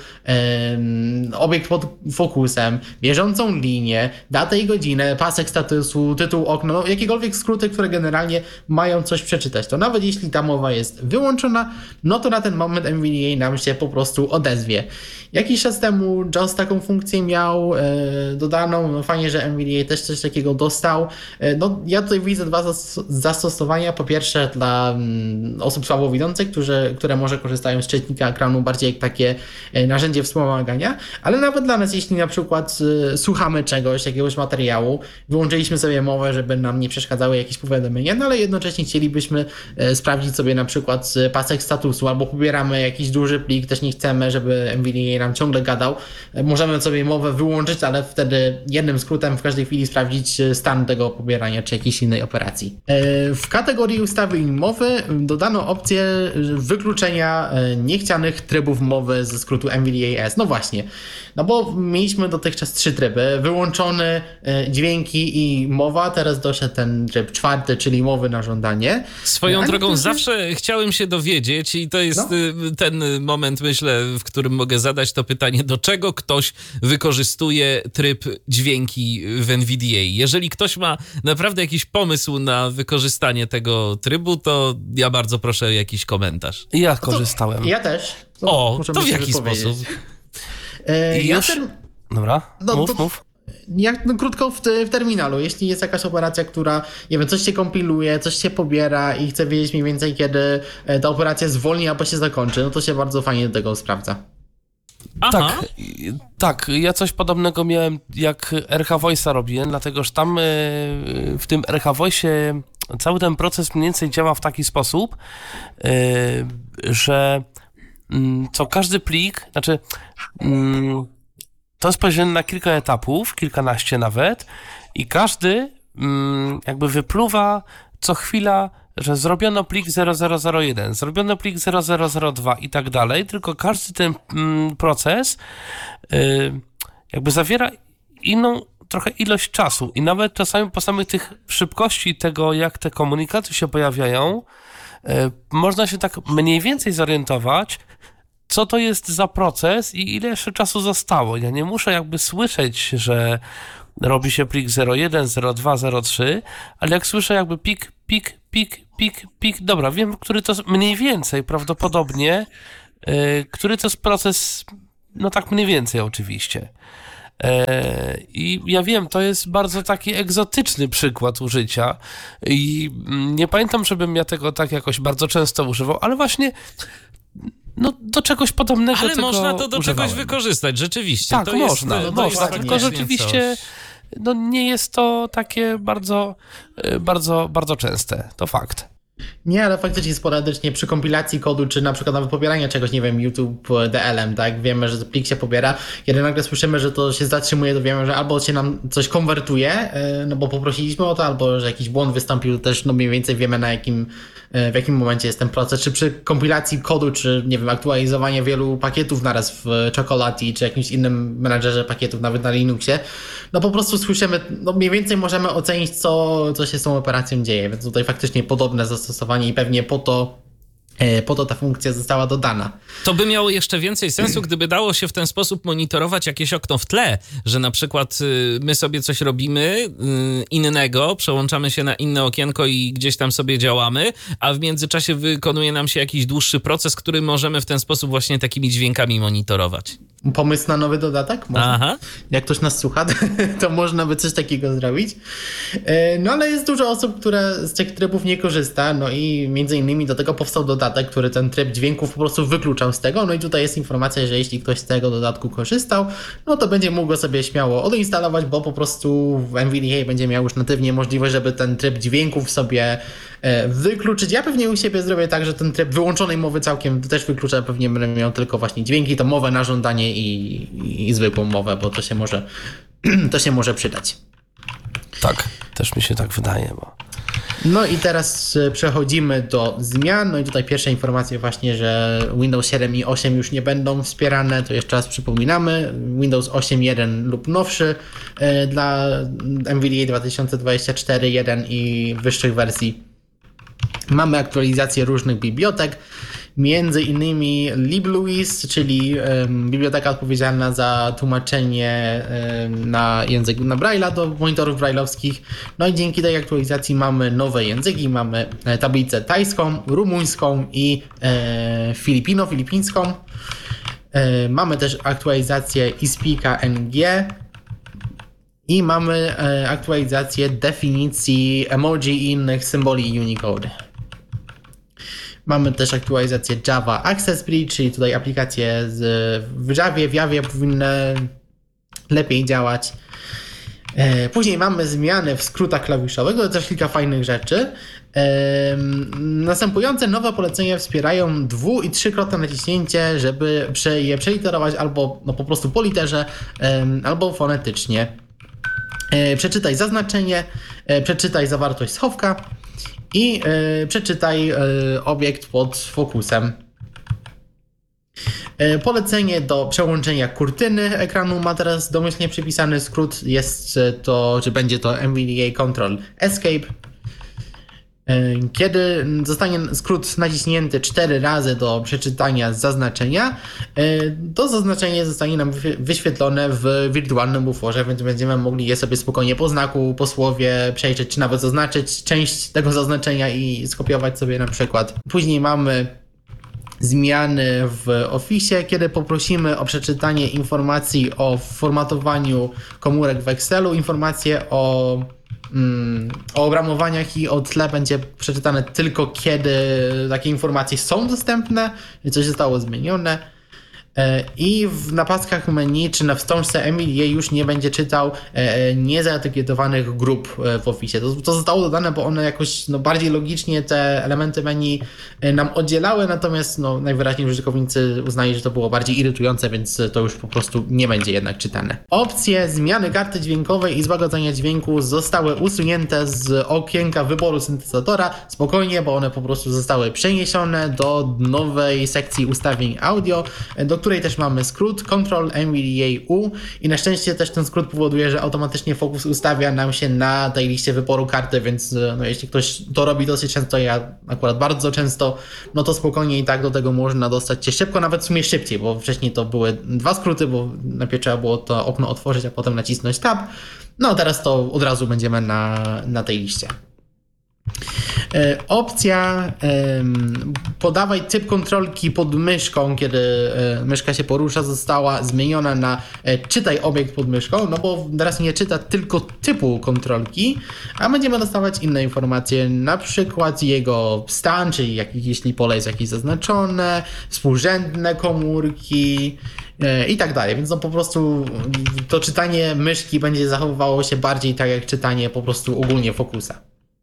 um, obiekt pod fokusem, bieżącą linię, datę i godzinę, pasek statusu, tytuł okna, no jakiekolwiek skróty, które generalnie mają coś przeczytać, to nawet jeśli ta mowa jest wyłączona, no to na ten moment M V D A nam się po prostu odezwie. Jakiś czas temu JAWS taką funkcję miał e, dodaną, no fajnie, że M V D A też coś takiego dostał. E, no ja tutaj widzę dwa zas- zastosowania. Po pierwsze dla mm, osób słabowidzących, którzy, które może korzystają z czytnika ekranu bardziej jak takie e, narzędzie wspomagania, ale nawet dla nas, jeśli na przykład e, słuchamy czegoś, jakiegoś materiału, wyłączyliśmy sobie mowę, żeby nam nie przeszkadzały jakieś powiadomienia, no ale jednocześnie chcielibyśmy e, sprawdzić sobie na przykład pasek statusu, albo pobieramy jakiś duży plik, też nie chcemy, żeby M V D A nam ciągle gadał. Możemy sobie mowę wyłączyć, ale wtedy jednym skrótem w każdej chwili sprawdzić stan tego pobierania czy jakiejś innej operacji. W kategorii ustawień mowy dodano opcję wykluczenia niechcianych trybów mowy ze skrótu M V D A S. No właśnie, no bo mieliśmy dotychczas trzy tryby. Wyłączony dźwięki i mowa, teraz doszedł ten tryb czwarty, czyli mowy na żądanie. Swoją Ale drogą to, zawsze chciałem się dowiedzieć i to jest no. ten moment, myślę, w którym mogę zadać to pytanie, do czego ktoś wykorzystuje tryb dźwięki w N V D A. Jeżeli ktoś ma naprawdę jakiś pomysł na wykorzystanie tego trybu, to ja bardzo proszę o jakiś komentarz. Ja korzystałem. To, ja też. To o, to w jaki sposób? E, ja Już? ten, Dobra, no, mów, to, mów. Jak, no, krótko w, w terminalu, jeśli jest jakaś operacja, która, nie wiem, coś się kompiluje, coś się pobiera i chce wiedzieć mniej więcej, kiedy ta operacja zwolni albo się zakończy, no to się bardzo fajnie do tego sprawdza. Aha. Tak, tak, ja coś podobnego miałem jak R H Voice'a robiłem, dlatego że tam w tym R H Voice'ie cały ten proces mniej więcej działa w taki sposób, że co każdy plik, znaczy to jest podzielone na kilka etapów, kilkanaście nawet i każdy jakby wypluwa co chwila, że zrobiono plik zero zero zero jeden, zrobiono plik zero zero zero dwa i tak dalej, tylko każdy ten mm, proces y, jakby zawiera inną trochę ilość czasu i nawet czasami po samych tych szybkości tego, jak te komunikaty się pojawiają, e, można się tak mniej więcej zorientować, co to jest za proces i ile jeszcze czasu zostało. Ja nie muszę jakby słyszeć, że robi się plik zero jeden, zero dwa, zero trzy, ale jak słyszę jakby pik, pik, pik, pik, pik, dobra, wiem, który to jest mniej więcej prawdopodobnie, yy, który to jest proces, no tak mniej więcej oczywiście. Yy, I ja wiem, to jest bardzo taki egzotyczny przykład użycia i nie pamiętam, żebym ja tego tak jakoś bardzo często używał, ale właśnie no do czegoś podobnego Ale tego można to do używałem. czegoś wykorzystać, rzeczywiście. Tak, to można, jest, to można, jest tylko rzeczywiście coś. no nie jest to takie bardzo, bardzo, bardzo częste, to fakt. Nie, ale faktycznie sporadycznie przy kompilacji kodu, czy na przykład nawet pobierania czegoś, nie wiem, YouTube D L-em, tak, wiemy, że plik się pobiera, kiedy nagle słyszymy, że to się zatrzymuje, to wiemy, że albo się nam coś konwertuje, no bo poprosiliśmy o to, albo że jakiś błąd wystąpił, też no mniej więcej wiemy, na jakim, w jakim momencie jest ten proces, czy przy kompilacji kodu, czy nie wiem, aktualizowanie wielu pakietów naraz w Chocolatey, czy jakimś innym menadżerze pakietów, nawet na Linuxie, no po prostu słyszymy, no mniej więcej możemy ocenić, co, co się z tą operacją dzieje, więc tutaj faktycznie podobne zastosowanie i pewnie po to, po to ta funkcja została dodana. To by miało jeszcze więcej sensu, gdyby dało się w ten sposób monitorować jakieś okno w tle, że na przykład my sobie coś robimy innego, przełączamy się na inne okienko i gdzieś tam sobie działamy, a w międzyczasie wykonuje nam się jakiś dłuższy proces, który możemy w ten sposób właśnie takimi dźwiękami monitorować. Pomysł na nowy dodatek? Można. Aha. Jak ktoś nas słucha, to można by coś takiego zrobić. No ale jest dużo osób, które z tych trybów nie korzysta, no i między innymi do tego powstał dodatek, który ten tryb dźwięków po prostu wykluczał z tego, no i tutaj jest informacja, że jeśli ktoś z tego dodatku korzystał, no to będzie mógł go sobie śmiało odinstalować, bo po prostu w N V D A będzie miał już natywnie możliwość, żeby ten tryb dźwięków sobie wykluczyć. Ja pewnie u siebie zrobię tak, że ten tryb wyłączonej mowy całkiem też wykluczę, pewnie będę miał tylko właśnie dźwięki, to mowę na żądanie i, i, i zwykłą mowę, bo to się może to się może przydać. Tak, też mi się tak wydaje. Bo... No i teraz przechodzimy do zmian. No i tutaj pierwsza informacja właśnie, że Windows siedem i osiem już nie będą wspierane, to jeszcze raz przypominamy. Windows osiem jeden lub nowszy dla N V D A dwa tysiące dwadzieścia cztery jeden i wyższych wersji. Mamy aktualizację różnych bibliotek, między innymi LibLouis, czyli um, biblioteka odpowiedzialna za tłumaczenie um, na język na Braille'a do monitorów braille'owskich. No i dzięki tej aktualizacji mamy nowe języki, mamy e, tablicę tajską, rumuńską i e, filipino, filipińską. E, mamy też aktualizację iSpeaka N G. I mamy e, aktualizację definicji emoji i innych symboli Unicode. Mamy też aktualizację Java Access Bridge, czyli tutaj aplikacje z, w Javie, w Javie powinny lepiej działać. E, później mamy zmiany w skrótach klawiszowych, to też kilka fajnych rzeczy. E, następujące nowe polecenia wspierają dwu- i trzykrotne naciśnięcie, żeby prze, je przeliterować albo no, po prostu po literze, e, albo fonetycznie. E, przeczytaj zaznaczenie, e, przeczytaj zawartość schowka i e, przeczytaj e, obiekt pod fokusem. E, polecenie do przełączenia kurtyny ekranu ma teraz domyślnie przypisany skrót. Jest to, czy będzie to N V D A Control Escape. Kiedy zostanie skrót naciśnięty cztery razy do przeczytania zaznaczenia, to zaznaczenie zostanie nam wyświetlone w wirtualnym buforze, więc będziemy mogli je sobie spokojnie po znaku, po słowie przejrzeć, czy nawet zaznaczyć część tego zaznaczenia i skopiować sobie na przykład. Później mamy zmiany w Office, kiedy poprosimy o przeczytanie informacji o formatowaniu komórek w Excelu, informacje o o obramowaniach i o tle będzie przeczytane tylko kiedy takie informacje są dostępne, coś zostało zmienione. I w napaskach menu czy na wstążce N V D A już nie będzie czytał niezaetykietowanych grup w Office. To, to zostało dodane, bo one jakoś no, bardziej logicznie te elementy menu nam oddzielały, natomiast no, najwyraźniej użytkownicy uznali, że to było bardziej irytujące, więc to już po prostu nie będzie jednak czytane. Opcje zmiany karty dźwiękowej i złagodzenia dźwięku zostały usunięte z okienka wyboru syntezatora. Spokojnie, bo one po prostu zostały przeniesione do nowej sekcji ustawień audio, do której też mamy skrót Control N V D A U i na szczęście też ten skrót powoduje, że automatycznie Focus ustawia nam się na tej liście wyboru karty, więc no, jeśli ktoś to robi dosyć często, ja akurat bardzo często, no to spokojnie i tak do tego można dostać się szybko, nawet w sumie szybciej, bo wcześniej to były dwa skróty, bo najpierw trzeba było to okno otworzyć, a potem nacisnąć tab. No teraz to od razu będziemy na, na tej liście. E, opcja e, podawaj typ kontrolki pod myszką, kiedy e, myszka się porusza, została zmieniona na e, czytaj obiekt pod myszką, no bo teraz nie czyta tylko typu kontrolki, a będziemy dostawać inne informacje, na przykład jego stan, czyli jak, jeśli pole jest jakieś zaznaczone, współrzędne komórki e, i tak dalej, więc no po prostu to czytanie myszki będzie zachowywało się bardziej tak jak czytanie po prostu ogólnie Focusa.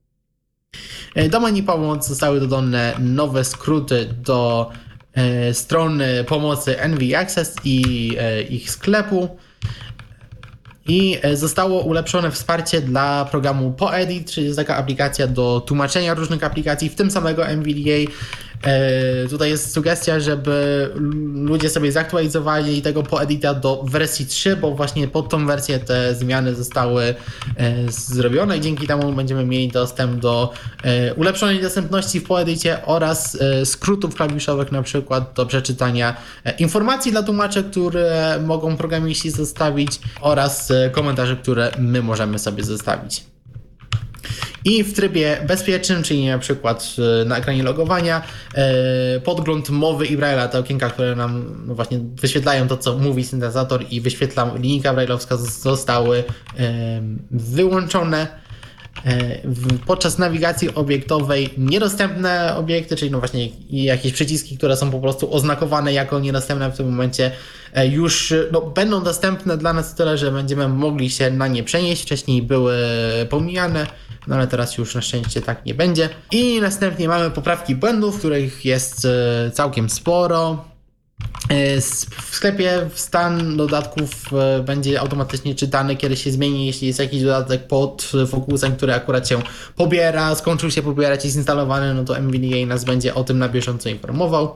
Do menu pomoc zostały dodane nowe skróty do e, strony pomocy N V Access i e, ich sklepu i e, zostało ulepszone wsparcie dla programu Poedit, czyli jest taka aplikacja do tłumaczenia różnych aplikacji, w tym samego N V D A. E, tutaj jest sugestia, żeby ludzie sobie zaktualizowali tego Poedita do wersji trzy, bo właśnie pod tą wersję te zmiany zostały e, zrobione i dzięki temu będziemy mieli dostęp do e, ulepszonej dostępności w Poedicie oraz e, skrótów klawiszowych, na przykład do przeczytania e, informacji dla tłumaczy, które mogą programiści zostawić oraz e, komentarzy, które my możemy sobie zostawić. I w trybie bezpiecznym, czyli na przykład na ekranie logowania, podgląd mowy i Braille'a, te okienka, które nam no właśnie wyświetlają to, co mówi syntezator i wyświetla linijka braille'owska, zostały wyłączone. Podczas nawigacji obiektowej niedostępne obiekty, czyli no właśnie jakieś przyciski, które są po prostu oznakowane jako niedostępne w tym momencie, już no, będą dostępne dla nas tyle, że będziemy mogli się na nie przenieść. Wcześniej były pomijane, no ale teraz już na szczęście tak nie będzie. I następnie mamy poprawki błędów, których jest całkiem sporo. W sklepie stan dodatków będzie automatycznie czytany, kiedy się zmieni, jeśli jest jakiś dodatek pod Focusem, który akurat się pobiera, skończył się pobierać, jest instalowany, no to N V D A nas będzie o tym na bieżąco informował.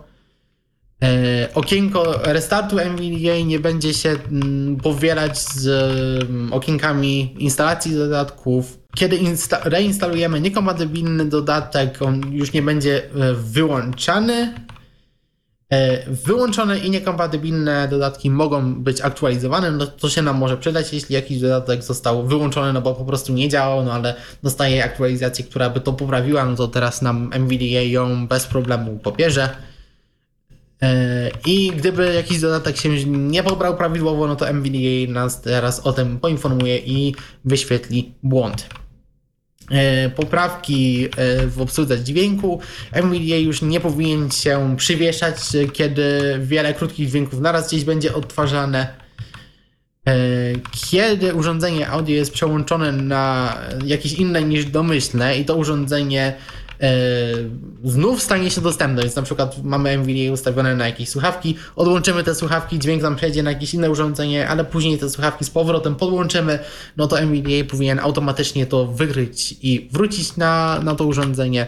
Okienko restartu N V D A nie będzie się powielać z okienkami instalacji dodatków. Kiedy insta- reinstalujemy niekompatybilny dodatek, on już nie będzie wyłączany. Wyłączone i niekompatybilne dodatki mogą być aktualizowane, no to się nam może przydać, jeśli jakiś dodatek został wyłączony, no bo po prostu nie działał, no ale dostaje aktualizację, która by to poprawiła, no to teraz nam N V D A ją bez problemu pobierze. I gdyby jakiś dodatek się nie pobrał prawidłowo, no to N V D A nas teraz o tym poinformuje i wyświetli błąd. Poprawki w obsłudze dźwięku. N V D A już nie powinien się przywieszać, kiedy wiele krótkich dźwięków naraz gdzieś będzie odtwarzane. Kiedy urządzenie audio jest przełączone na jakieś inne niż domyślne i to urządzenie znów stanie się dostępne, więc na przykład mamy N V D A ustawione na jakieś słuchawki, odłączymy te słuchawki, dźwięk nam przejdzie na jakieś inne urządzenie, ale później te słuchawki z powrotem podłączymy, no to N V D A powinien automatycznie to wykryć i wrócić na, na to urządzenie.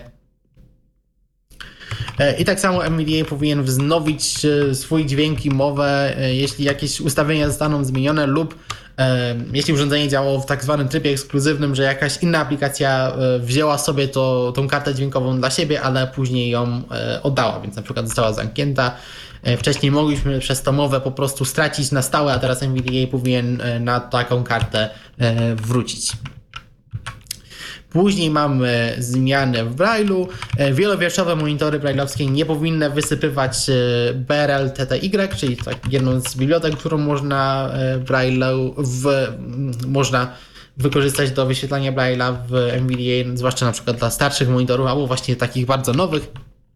I tak samo N V D A powinien wznowić swój dźwięk i mowę, jeśli jakieś ustawienia zostaną zmienione lub jeśli urządzenie działało w tak zwanym trybie ekskluzywnym, że jakaś inna aplikacja wzięła sobie to, tą kartę dźwiękową dla siebie, ale później ją oddała, więc na przykład została zamknięta. Wcześniej mogliśmy przez tą mowę po prostu stracić na stałe, a teraz N V D A powinien na taką kartę wrócić. Później mamy zmiany w Braille'u. Wielowierszowe monitory braille'owskie nie powinny wysypywać B R L T T Y, czyli tak jedną z bibliotek, którą można Braille'u w, można wykorzystać do wyświetlania Braille'a w N V D A, zwłaszcza na przykład dla starszych monitorów, albo właśnie takich bardzo nowych.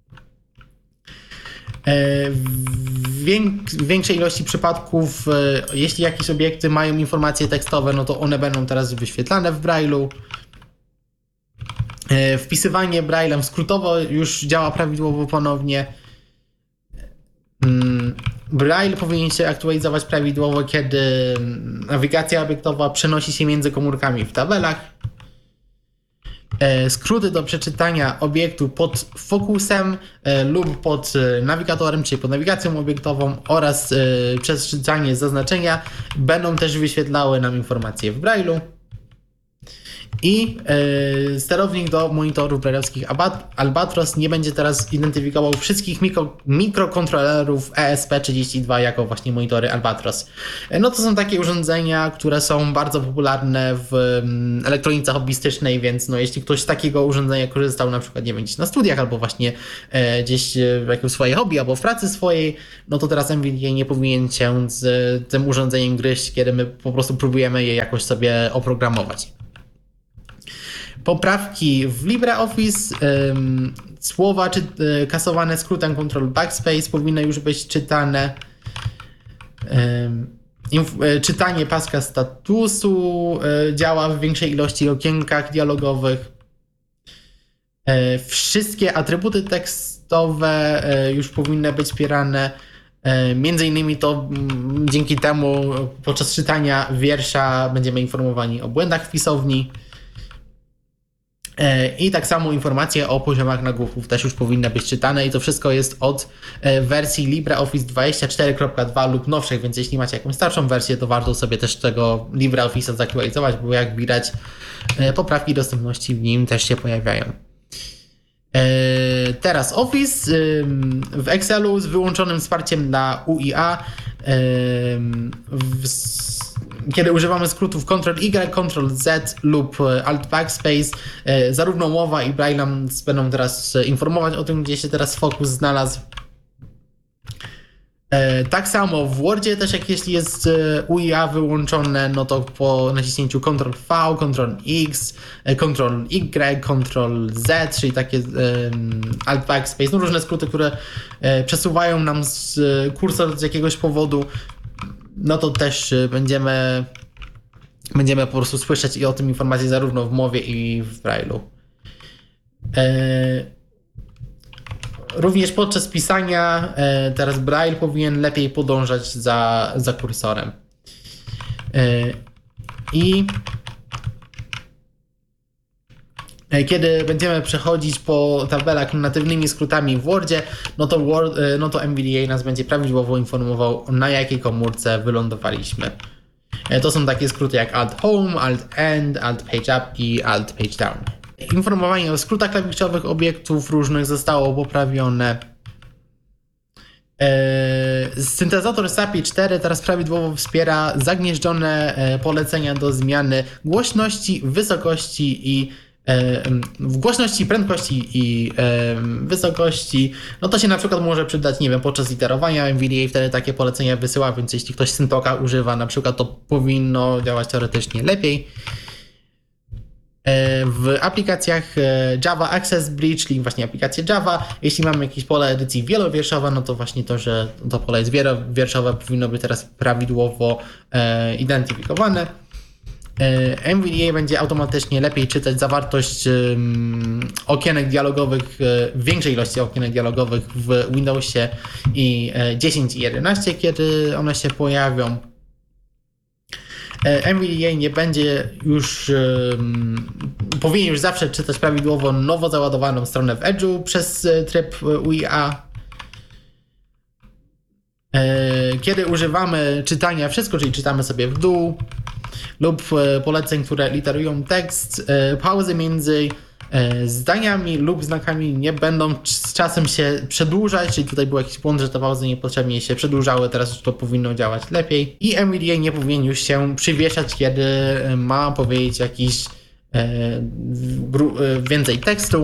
W większej ilości przypadków, jeśli jakieś obiekty mają informacje tekstowe, no to one będą teraz wyświetlane w Braille'u. Wpisywanie Braille'em skrótowo już działa prawidłowo ponownie. Braille powinien się aktualizować prawidłowo, kiedy nawigacja obiektowa przenosi się między komórkami w tabelach. skróty do przeczytania obiektu pod fokusem lub pod nawigatorem, czyli pod nawigacją obiektową oraz przeczytanie zaznaczenia będą też wyświetlały nam informacje w Braille'u. I yy, sterownik do monitorów brailleowskich Albatros nie będzie teraz identyfikował wszystkich mikro, mikrokontrolerów E S P trzydzieści dwa jako właśnie monitory Albatros. No to są takie urządzenia, które są bardzo popularne w um, elektronice hobbystycznej, więc no jeśli ktoś z takiego urządzenia korzystał na przykład, nie wiem, gdzieś na studiach albo właśnie e, gdzieś w jakimś swoje hobby albo w pracy swojej, no to teraz N V D A nie powinien się z e, tym urządzeniem gryźć, kiedy my po prostu próbujemy je jakoś sobie oprogramować. Poprawki w LibreOffice, ym, słowa czy, y, kasowane skrótem Control Backspace powinny już być czytane. Ym, inf- y, czytanie paska statusu y, działa w większej ilości okienkach dialogowych. Y, wszystkie atrybuty tekstowe y, już powinny być wspierane. Y, między innymi to y, dzięki temu podczas czytania wiersza będziemy informowani o błędach w pisowni. I tak samo informacje o poziomach nagłówków też już powinny być czytane i to wszystko jest od wersji LibreOffice dwadzieścia cztery kropka dwa lub nowszej, więc jeśli macie jakąś starszą wersję, to warto sobie też tego LibreOffice'a zaktualizować, bo jak widać poprawki dostępności w nim też się pojawiają. Teraz Office w Excelu z wyłączonym wsparciem dla U I A. W Kiedy używamy skrótów Control Y, Control Z lub Alt Backspace, zarówno mowa i Braille nam będą teraz informować o tym, gdzie się teraz fokus znalazł. Tak samo w Wordzie też, jak jeśli jest U I A wyłączone, no to po naciśnięciu Control V, Control X, Control Y, Control Z, czyli takie um, Alt Backspace, no różne skróty, które przesuwają nam z kursor z jakiegoś powodu, no to też będziemy będziemy po prostu słyszeć i o tym informacje zarówno w mowie i w Braille'u. E, również podczas pisania e, teraz Braille powinien lepiej podążać za, za kursorem. E, I kiedy będziemy przechodzić po tabelach natywnymi skrótami w Wordzie, no to, Word, no to N V D A nas będzie prawidłowo informował, na jakiej komórce wylądowaliśmy. To są takie skróty jak Alt Home, Alt End, Alt Page Up i Alt Page Down. Informowanie o skrótach klawiszowych obiektów różnych zostało poprawione. Syntezator S A P I cztery teraz prawidłowo wspiera zagnieżdżone polecenia do zmiany głośności, wysokości i w głośności, prędkości i wysokości, no to się na przykład może przydać, nie wiem, podczas literowania. N V D A wtedy takie polecenia wysyła, więc jeśli ktoś Syntoka używa na przykład, to powinno działać teoretycznie lepiej. W aplikacjach Java Access Bridge, czyli właśnie aplikacje Java, jeśli mamy jakieś pole edycji wielowierszowe, no to właśnie to, że to pole jest wielowierszowe, powinno być teraz prawidłowo identyfikowane. N V D A będzie automatycznie lepiej czytać zawartość um, okienek dialogowych, większej ilości okienek dialogowych w Windowsie i dziesięć i jedenaście, kiedy one się pojawią. N V D A nie będzie już, um, powinien już zawsze czytać prawidłowo nowo załadowaną stronę w Edge'u przez tryb U I A. Kiedy używamy czytania wszystko, czyli czytamy sobie w dół, lub poleceń, które literują tekst, pauzy między zdaniami lub znakami nie będą z czasem się przedłużać, czyli tutaj był jakiś błąd, że te pauzy niepotrzebnie się przedłużały, teraz już to powinno działać lepiej. I N V D A nie powinien już się przywieszać, kiedy ma powiedzieć jakiś więcej tekstu.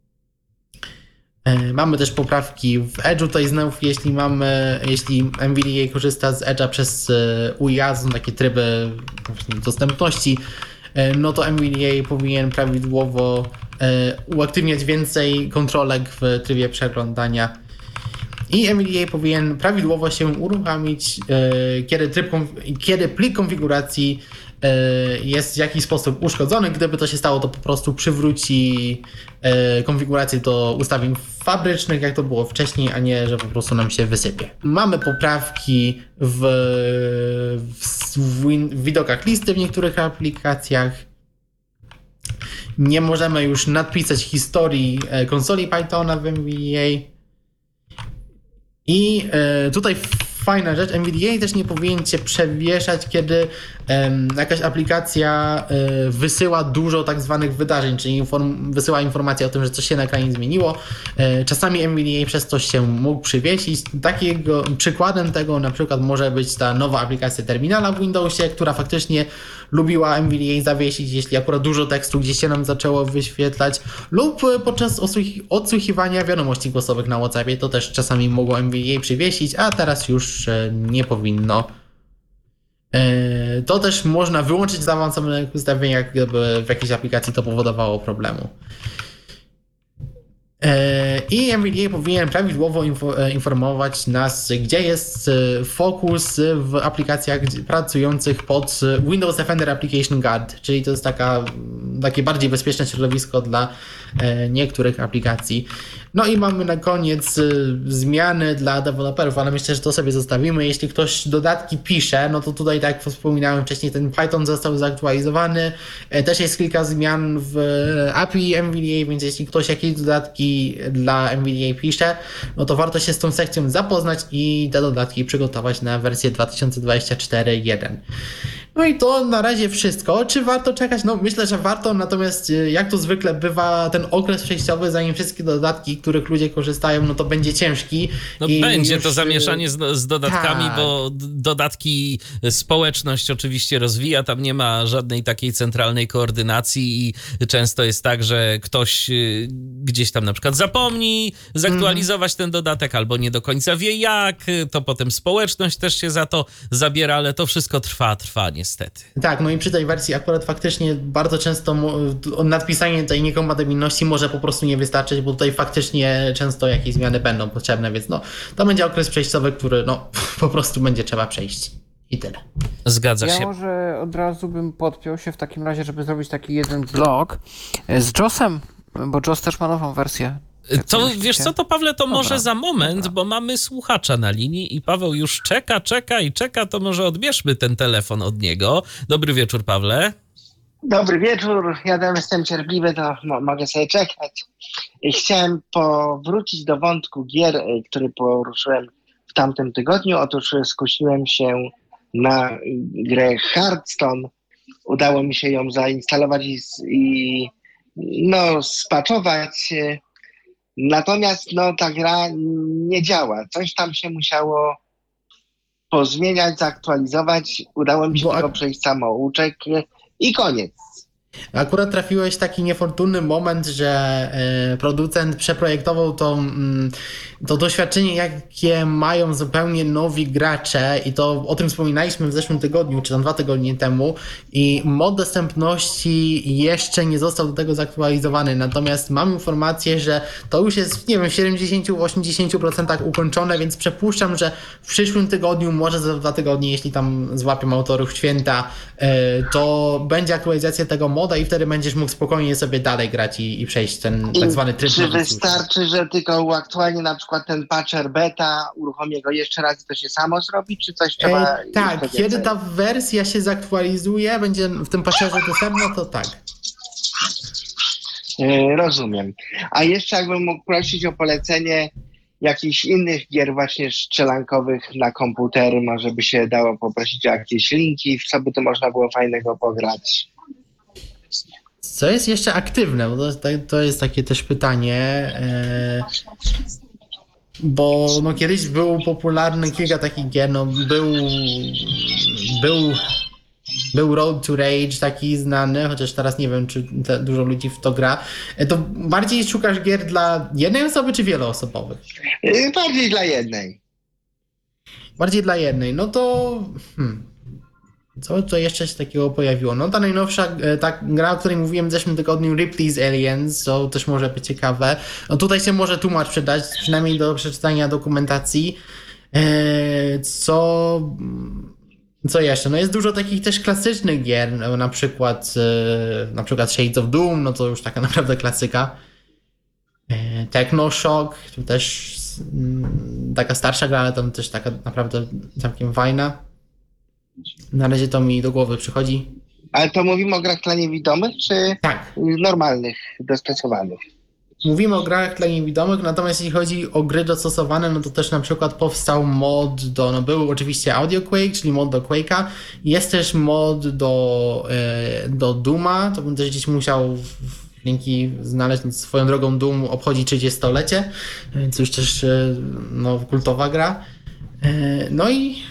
Mamy też poprawki w Edge'u, tutaj znów jeśli mamy, jeśli N V D A korzysta z Edge'a przez U I A, są takie tryby dostępności, no to N V D A powinien prawidłowo uaktywniać więcej kontrolek w trybie przeglądania. I N V D A powinien prawidłowo się uruchomić, kiedy, tryb, kiedy plik konfiguracji jest w jakiś sposób uszkodzony. Gdyby to się stało, to po prostu przywróci konfigurację do ustawień fabrycznych, jak to było wcześniej, a nie, że po prostu nam się wysypie. Mamy poprawki w, w, w widokach listy w niektórych aplikacjach. nie możemy już nadpisać historii konsoli Pythona w N V D A. I tutaj fajna rzecz, N V D A też nie powinien cię przewieszać, kiedy um, jakaś aplikacja um, wysyła dużo tak zwanych wydarzeń, czyli inform wysyła informację o tym, że coś się na ekranie zmieniło. Um, czasami N V D A przez to się mógł przywiesić. Takiego przykładem tego na przykład może być ta nowa aplikacja terminala w Windowsie, która faktycznie lubiła N V D A zawiesić, jeśli akurat dużo tekstu gdzieś się nam zaczęło wyświetlać, lub podczas odsłuchiwania wiadomości głosowych na WhatsAppie, to też czasami mogło N V D A przywiesić, a teraz już nie powinno. To też można wyłączyć w zaawansowanych ustawieniach, gdyby w jakiejś aplikacji to powodowało problemu. I N V D A powinien prawidłowo informować nas, gdzie jest fokus w aplikacjach pracujących pod Windows Defender Application Guard, czyli to jest taka, takie bardziej bezpieczne środowisko dla niektórych aplikacji. No i mamy na koniec zmiany dla deweloperów, ale myślę, że to sobie zostawimy. Jeśli ktoś dodatki pisze, no to tutaj, tak jak wspominałem wcześniej, ten Python został zaktualizowany. Też jest kilka zmian w A P I N V D A, więc jeśli ktoś jakieś dodatki dla N V D A pisze, no to warto się z tą sekcją zapoznać i te dodatki przygotować na wersję dwa tysiące dwudziestą czwartą jeden. No i to na razie wszystko. Czy warto czekać? No myślę, że warto, natomiast jak to zwykle bywa, ten okres przejściowy, zanim wszystkie dodatki, których ludzie korzystają, no to będzie ciężki. No I będzie już... to zamieszanie z, z dodatkami, tak. bo dodatki społeczność oczywiście rozwija, tam nie ma żadnej takiej centralnej koordynacji i często jest tak, że ktoś gdzieś tam na przykład zapomni zaktualizować mm. ten dodatek, albo nie do końca wie jak, to potem społeczność też się za to zabiera, ale to wszystko trwa, trwa niestety. Tak, no i przy tej wersji akurat faktycznie bardzo często nadpisanie tej niekompatybilności może po prostu nie wystarczyć, bo tutaj faktycznie często jakieś zmiany będą potrzebne, więc no to będzie okres przejściowy, który no po prostu będzie trzeba przejść. I tyle. Zgadza ja się. Ja może od razu bym podpiął się w takim razie, żeby zrobić taki jeden vlog z JOSem, bo JOS też ma nową wersję. To wiesz co, to Pawle, to Dobra. może za moment, Dobra. bo mamy słuchacza na linii i Paweł już czeka, czeka i czeka, to może odbierzmy ten telefon od niego. Dobry wieczór, Pawle. Dobry wieczór, ja tam jestem cierpliwy, to mo- mogę sobie czekać. I chciałem powrócić do wątku gier, który poruszyłem w tamtym tygodniu. Otóż skusiłem się na grę Hearthstone. Udało mi się ją zainstalować i, i no, spaczować. Natomiast no, ta gra nie działa. Coś tam się musiało pozmieniać, zaktualizować. Udało mi się Bo tylko ak- przejść samouczek i koniec. Akurat trafiłeś w taki niefortunny moment, że e, producent przeprojektował to, mm, to doświadczenie, jakie mają zupełnie nowi gracze, i to o tym wspominaliśmy w zeszłym tygodniu, czy tam dwa tygodnie temu, i mod dostępności jeszcze nie został do tego zaktualizowany, natomiast mam informację, że to już jest, nie wiem, w siedemdziesiąt do osiemdziesięciu procent ukończone, więc przypuszczam, że w przyszłym tygodniu, może za dwa tygodnie, jeśli tam złapią autorów święta, e, to będzie aktualizacja tego moda i wtedy będziesz mógł spokojnie sobie dalej grać i, i przejść ten tak zwany tryb. Czy wystarczy, że tylko uaktualnie na przykład ten patcher beta, uruchomię go jeszcze raz i to się samo zrobi, czy coś trzeba... E, tak, kiedy ta wersja się zaktualizuje, będzie w tym patcherze dostępna, to tak. E, rozumiem. A jeszcze jakbym mógł prosić o polecenie jakichś innych gier właśnie strzelankowych na komputery, może by się dało poprosić o jakieś linki, w co by to można było fajnego pograć. Co jest jeszcze aktywne? Bo to, to jest takie też pytanie, e, bo no kiedyś był popularny kilka takich gier, no był, był, był Road to Rage taki znany, chociaż teraz nie wiem, czy te, dużo ludzi w to gra. E, to bardziej szukasz gier dla jednej osoby, czy wieloosobowych? E, bardziej dla jednej. Bardziej dla jednej, no to... Hmm. Co to jeszcze się takiego pojawiło? No ta najnowsza ta gra, o której mówiłem w zeszłym tygodniu, Ripley's Aliens, to też może być ciekawe. No tutaj się może tłumacz przydać, przynajmniej do przeczytania dokumentacji. Eee, co... Co jeszcze? No jest dużo takich też klasycznych gier, no, na przykład e, na przykład Shades of Doom, no to już taka naprawdę klasyka. E, Technoshock, to też m, taka starsza gra, ale tam też taka naprawdę całkiem fajna. Na razie to mi do głowy przychodzi. Ale to mówimy o grach dla niewidomych, czy Tak. normalnych, dostosowanych? Mówimy o grach dla niewidomych, natomiast jeśli chodzi o gry dostosowane, no to też na przykład powstał mod do, no był oczywiście Audio Quake, czyli mod do Quake'a, jest też mod do, e, do Dooma, to bym też gdzieś musiał w linki znaleźć. Swoją drogą Doom obchodzi trzydziestolecie, więc już też e, no, kultowa gra. E, no i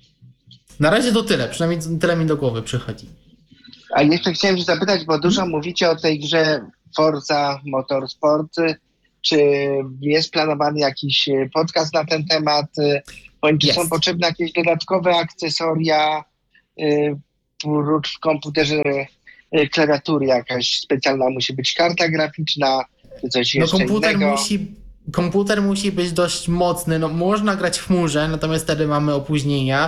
na razie to tyle, przynajmniej tyle mi do głowy przychodzi. A jeszcze chciałem się zapytać, bo dużo mówicie o tej grze Forza Motorsport. Czy jest planowany jakiś podcast na ten temat? Bądź czy Jest. są potrzebne jakieś dodatkowe akcesoria, y, prócz w komputerze y, klawiatury jakaś specjalna musi być karta graficzna, czy coś No jeszcze komputer innego? musi, komputer musi być dość mocny, no można grać w chmurze, natomiast wtedy mamy opóźnienia.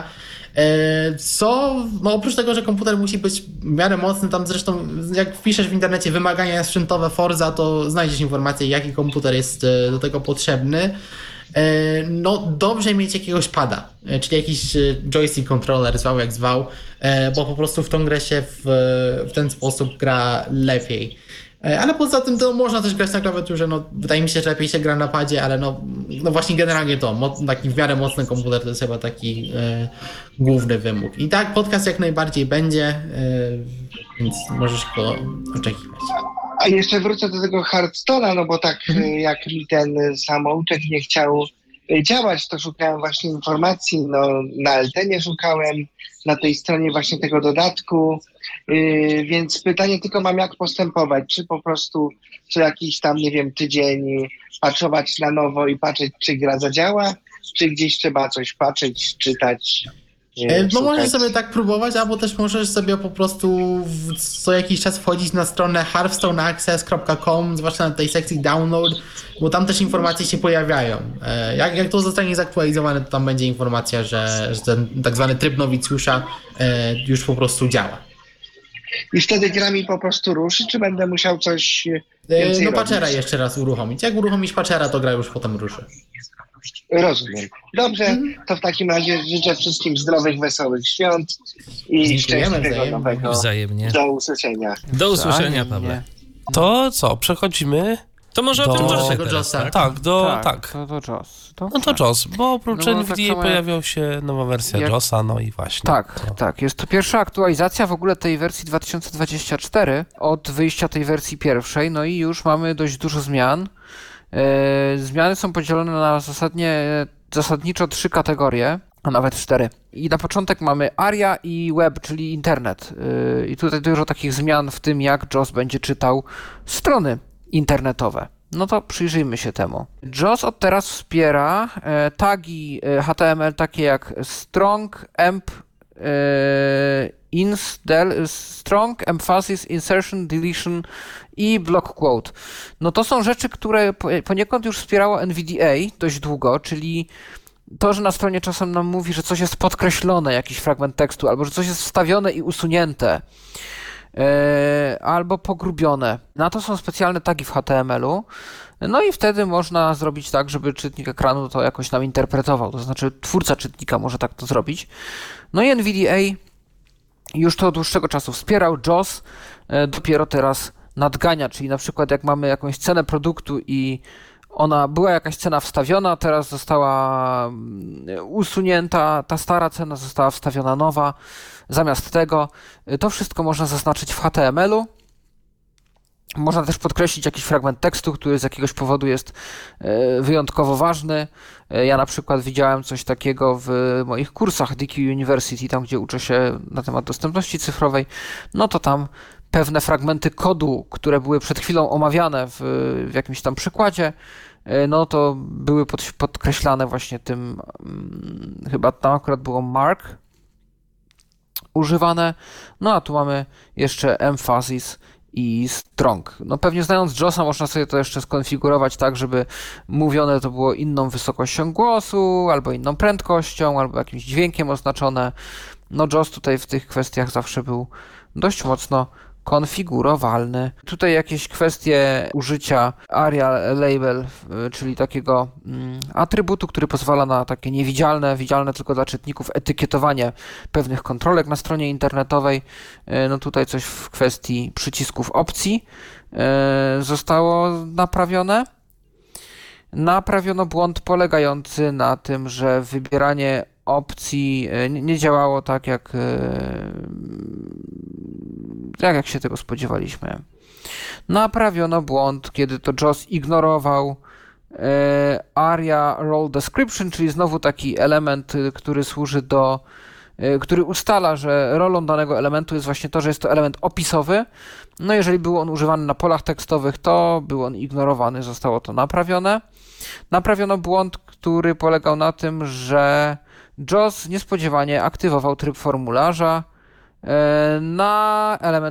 E, Co, no oprócz tego, że komputer musi być w miarę mocny, tam zresztą jak wpiszesz w internecie wymagania sprzętowe Forza, to znajdziesz informację, jaki komputer jest e, do tego potrzebny. E, No dobrze mieć jakiegoś pada, e, czyli jakiś e, joystick controller, zwał jak zwał, e, bo po prostu w tą grę się w, w ten sposób gra lepiej. Ale poza tym to można też grać na klawiaturze, no wydaje mi się, że lepiej się gra na padzie, ale no, no właśnie generalnie to, mo- taki w miarę mocny komputer to jest chyba taki e, główny wymóg. I tak, podcast jak najbardziej będzie, e, więc możesz go oczekiwać. A jeszcze wrócę do tego Hearthstone'a, no bo tak Mhm. y, jak mi ten samouczek nie chciał y, działać, to szukałem właśnie informacji, no na Eltenie szukałem, na tej stronie właśnie tego dodatku, y, więc pytanie tylko mam, jak postępować, czy po prostu co jakiś tam, nie wiem, tydzień patrzować na nowo i patrzeć, czy gra zadziała, czy gdzieś trzeba coś patrzeć, czytać. y, E, No szukać. możesz sobie tak próbować, albo też możesz sobie po prostu w co jakiś czas wchodzić na stronę hearthstone access kropka com, zwłaszcza na tej sekcji download, bo tam też informacje się pojawiają. E, Jak, jak to zostanie zaktualizowane, to tam będzie informacja, że, że ten tak zwany tryb nowicjusza e, już po prostu działa. I wtedy gra mi po prostu ruszy, czy będę musiał coś E, więcej No robić? patchera jeszcze raz uruchomić. Jak uruchomisz patchera, to gra już potem ruszy. Rozumiem. Dobrze, to w takim razie życzę wszystkim zdrowych, wesołych świąt i Dziękujemy szczęśliwego wzajemnie. nowego. Wzajemnie. Do usłyszenia. Do usłyszenia, Wzajemnie. Pawle. To co, przechodzimy? To może o Do- tym Jossie tego teraz, Jossa. tak? Tak, do, tak. To, to Joss. To No to Joss, bo oprócz No bo N V D A tak samo jak- pojawiał się nowa wersja jak- Jossa, no i właśnie. Tak, to. tak. Jest to pierwsza aktualizacja w ogóle tej wersji dwa tysiące dwudziestej czwartej od wyjścia tej wersji pierwszej, no i już mamy dość dużo zmian. E, zmiany są podzielone na zasadnie, zasadniczo trzy kategorie, a nawet cztery. I na początek mamy Aria i Web, czyli internet. E, I tutaj dużo takich zmian w tym, jak Joss będzie czytał strony internetowe. No to przyjrzyjmy się temu. Joss od teraz wspiera e, tagi e, H T M L takie jak strong, emp, e, ins, del, strong, emphasis, insertion, deletion i block quote. No to są rzeczy, które po- poniekąd już wspierało N V D A dość długo, czyli to, że na stronie czasem nam mówi, że coś jest podkreślone, jakiś fragment tekstu, albo że coś jest wstawione i usunięte, e, albo pogrubione. Na to są specjalne tagi w H T M L-u. No i wtedy można zrobić tak, żeby czytnik ekranu to jakoś nam interpretował, to znaczy twórca czytnika może tak to zrobić. No i N V D A już to od dłuższego czasu wspierał. Joss e, dopiero teraz nadgania, czyli na przykład jak mamy jakąś cenę produktu i ona była jakaś cena wstawiona, teraz została mm, usunięta, ta stara cena została wstawiona nowa. Zamiast tego y, to wszystko można zaznaczyć w H T M L-u. Można też podkreślić jakiś fragment tekstu, który z jakiegoś powodu jest y, wyjątkowo ważny. Y, Ja na przykład widziałem coś takiego w moich kursach D Q University, tam gdzie uczę się na temat dostępności cyfrowej. No to tam pewne fragmenty kodu, które były przed chwilą omawiane w, w jakimś tam przykładzie, y, no to były pod, podkreślane właśnie tym, mm, chyba tam akurat było mark używane. No a tu mamy jeszcze emphasis i strong. No pewnie znając Jossa można sobie to jeszcze skonfigurować tak, żeby mówione to było inną wysokością głosu, albo inną prędkością, albo jakimś dźwiękiem oznaczone. No Joss tutaj w tych kwestiach zawsze był dość mocno konfigurowalny. Tutaj jakieś kwestie użycia aria label, czyli takiego mm, atrybutu, który pozwala na takie niewidzialne, widzialne tylko dla czytników etykietowanie pewnych kontrolek na stronie internetowej. No tutaj coś w kwestii przycisków opcji zostało naprawione. Naprawiono błąd polegający na tym, że wybieranie opcji nie działało tak, jak, jak, jak się tego spodziewaliśmy. Naprawiono błąd, kiedy to J O S ignorował aria role description, czyli znowu taki element, który służy do, który ustala, że rolą danego elementu jest właśnie to, że jest to element opisowy. No jeżeli był on używany na polach tekstowych, to był on ignorowany, zostało to naprawione. Naprawiono błąd, który polegał na tym, że J O S niespodziewanie aktywował tryb formularza na element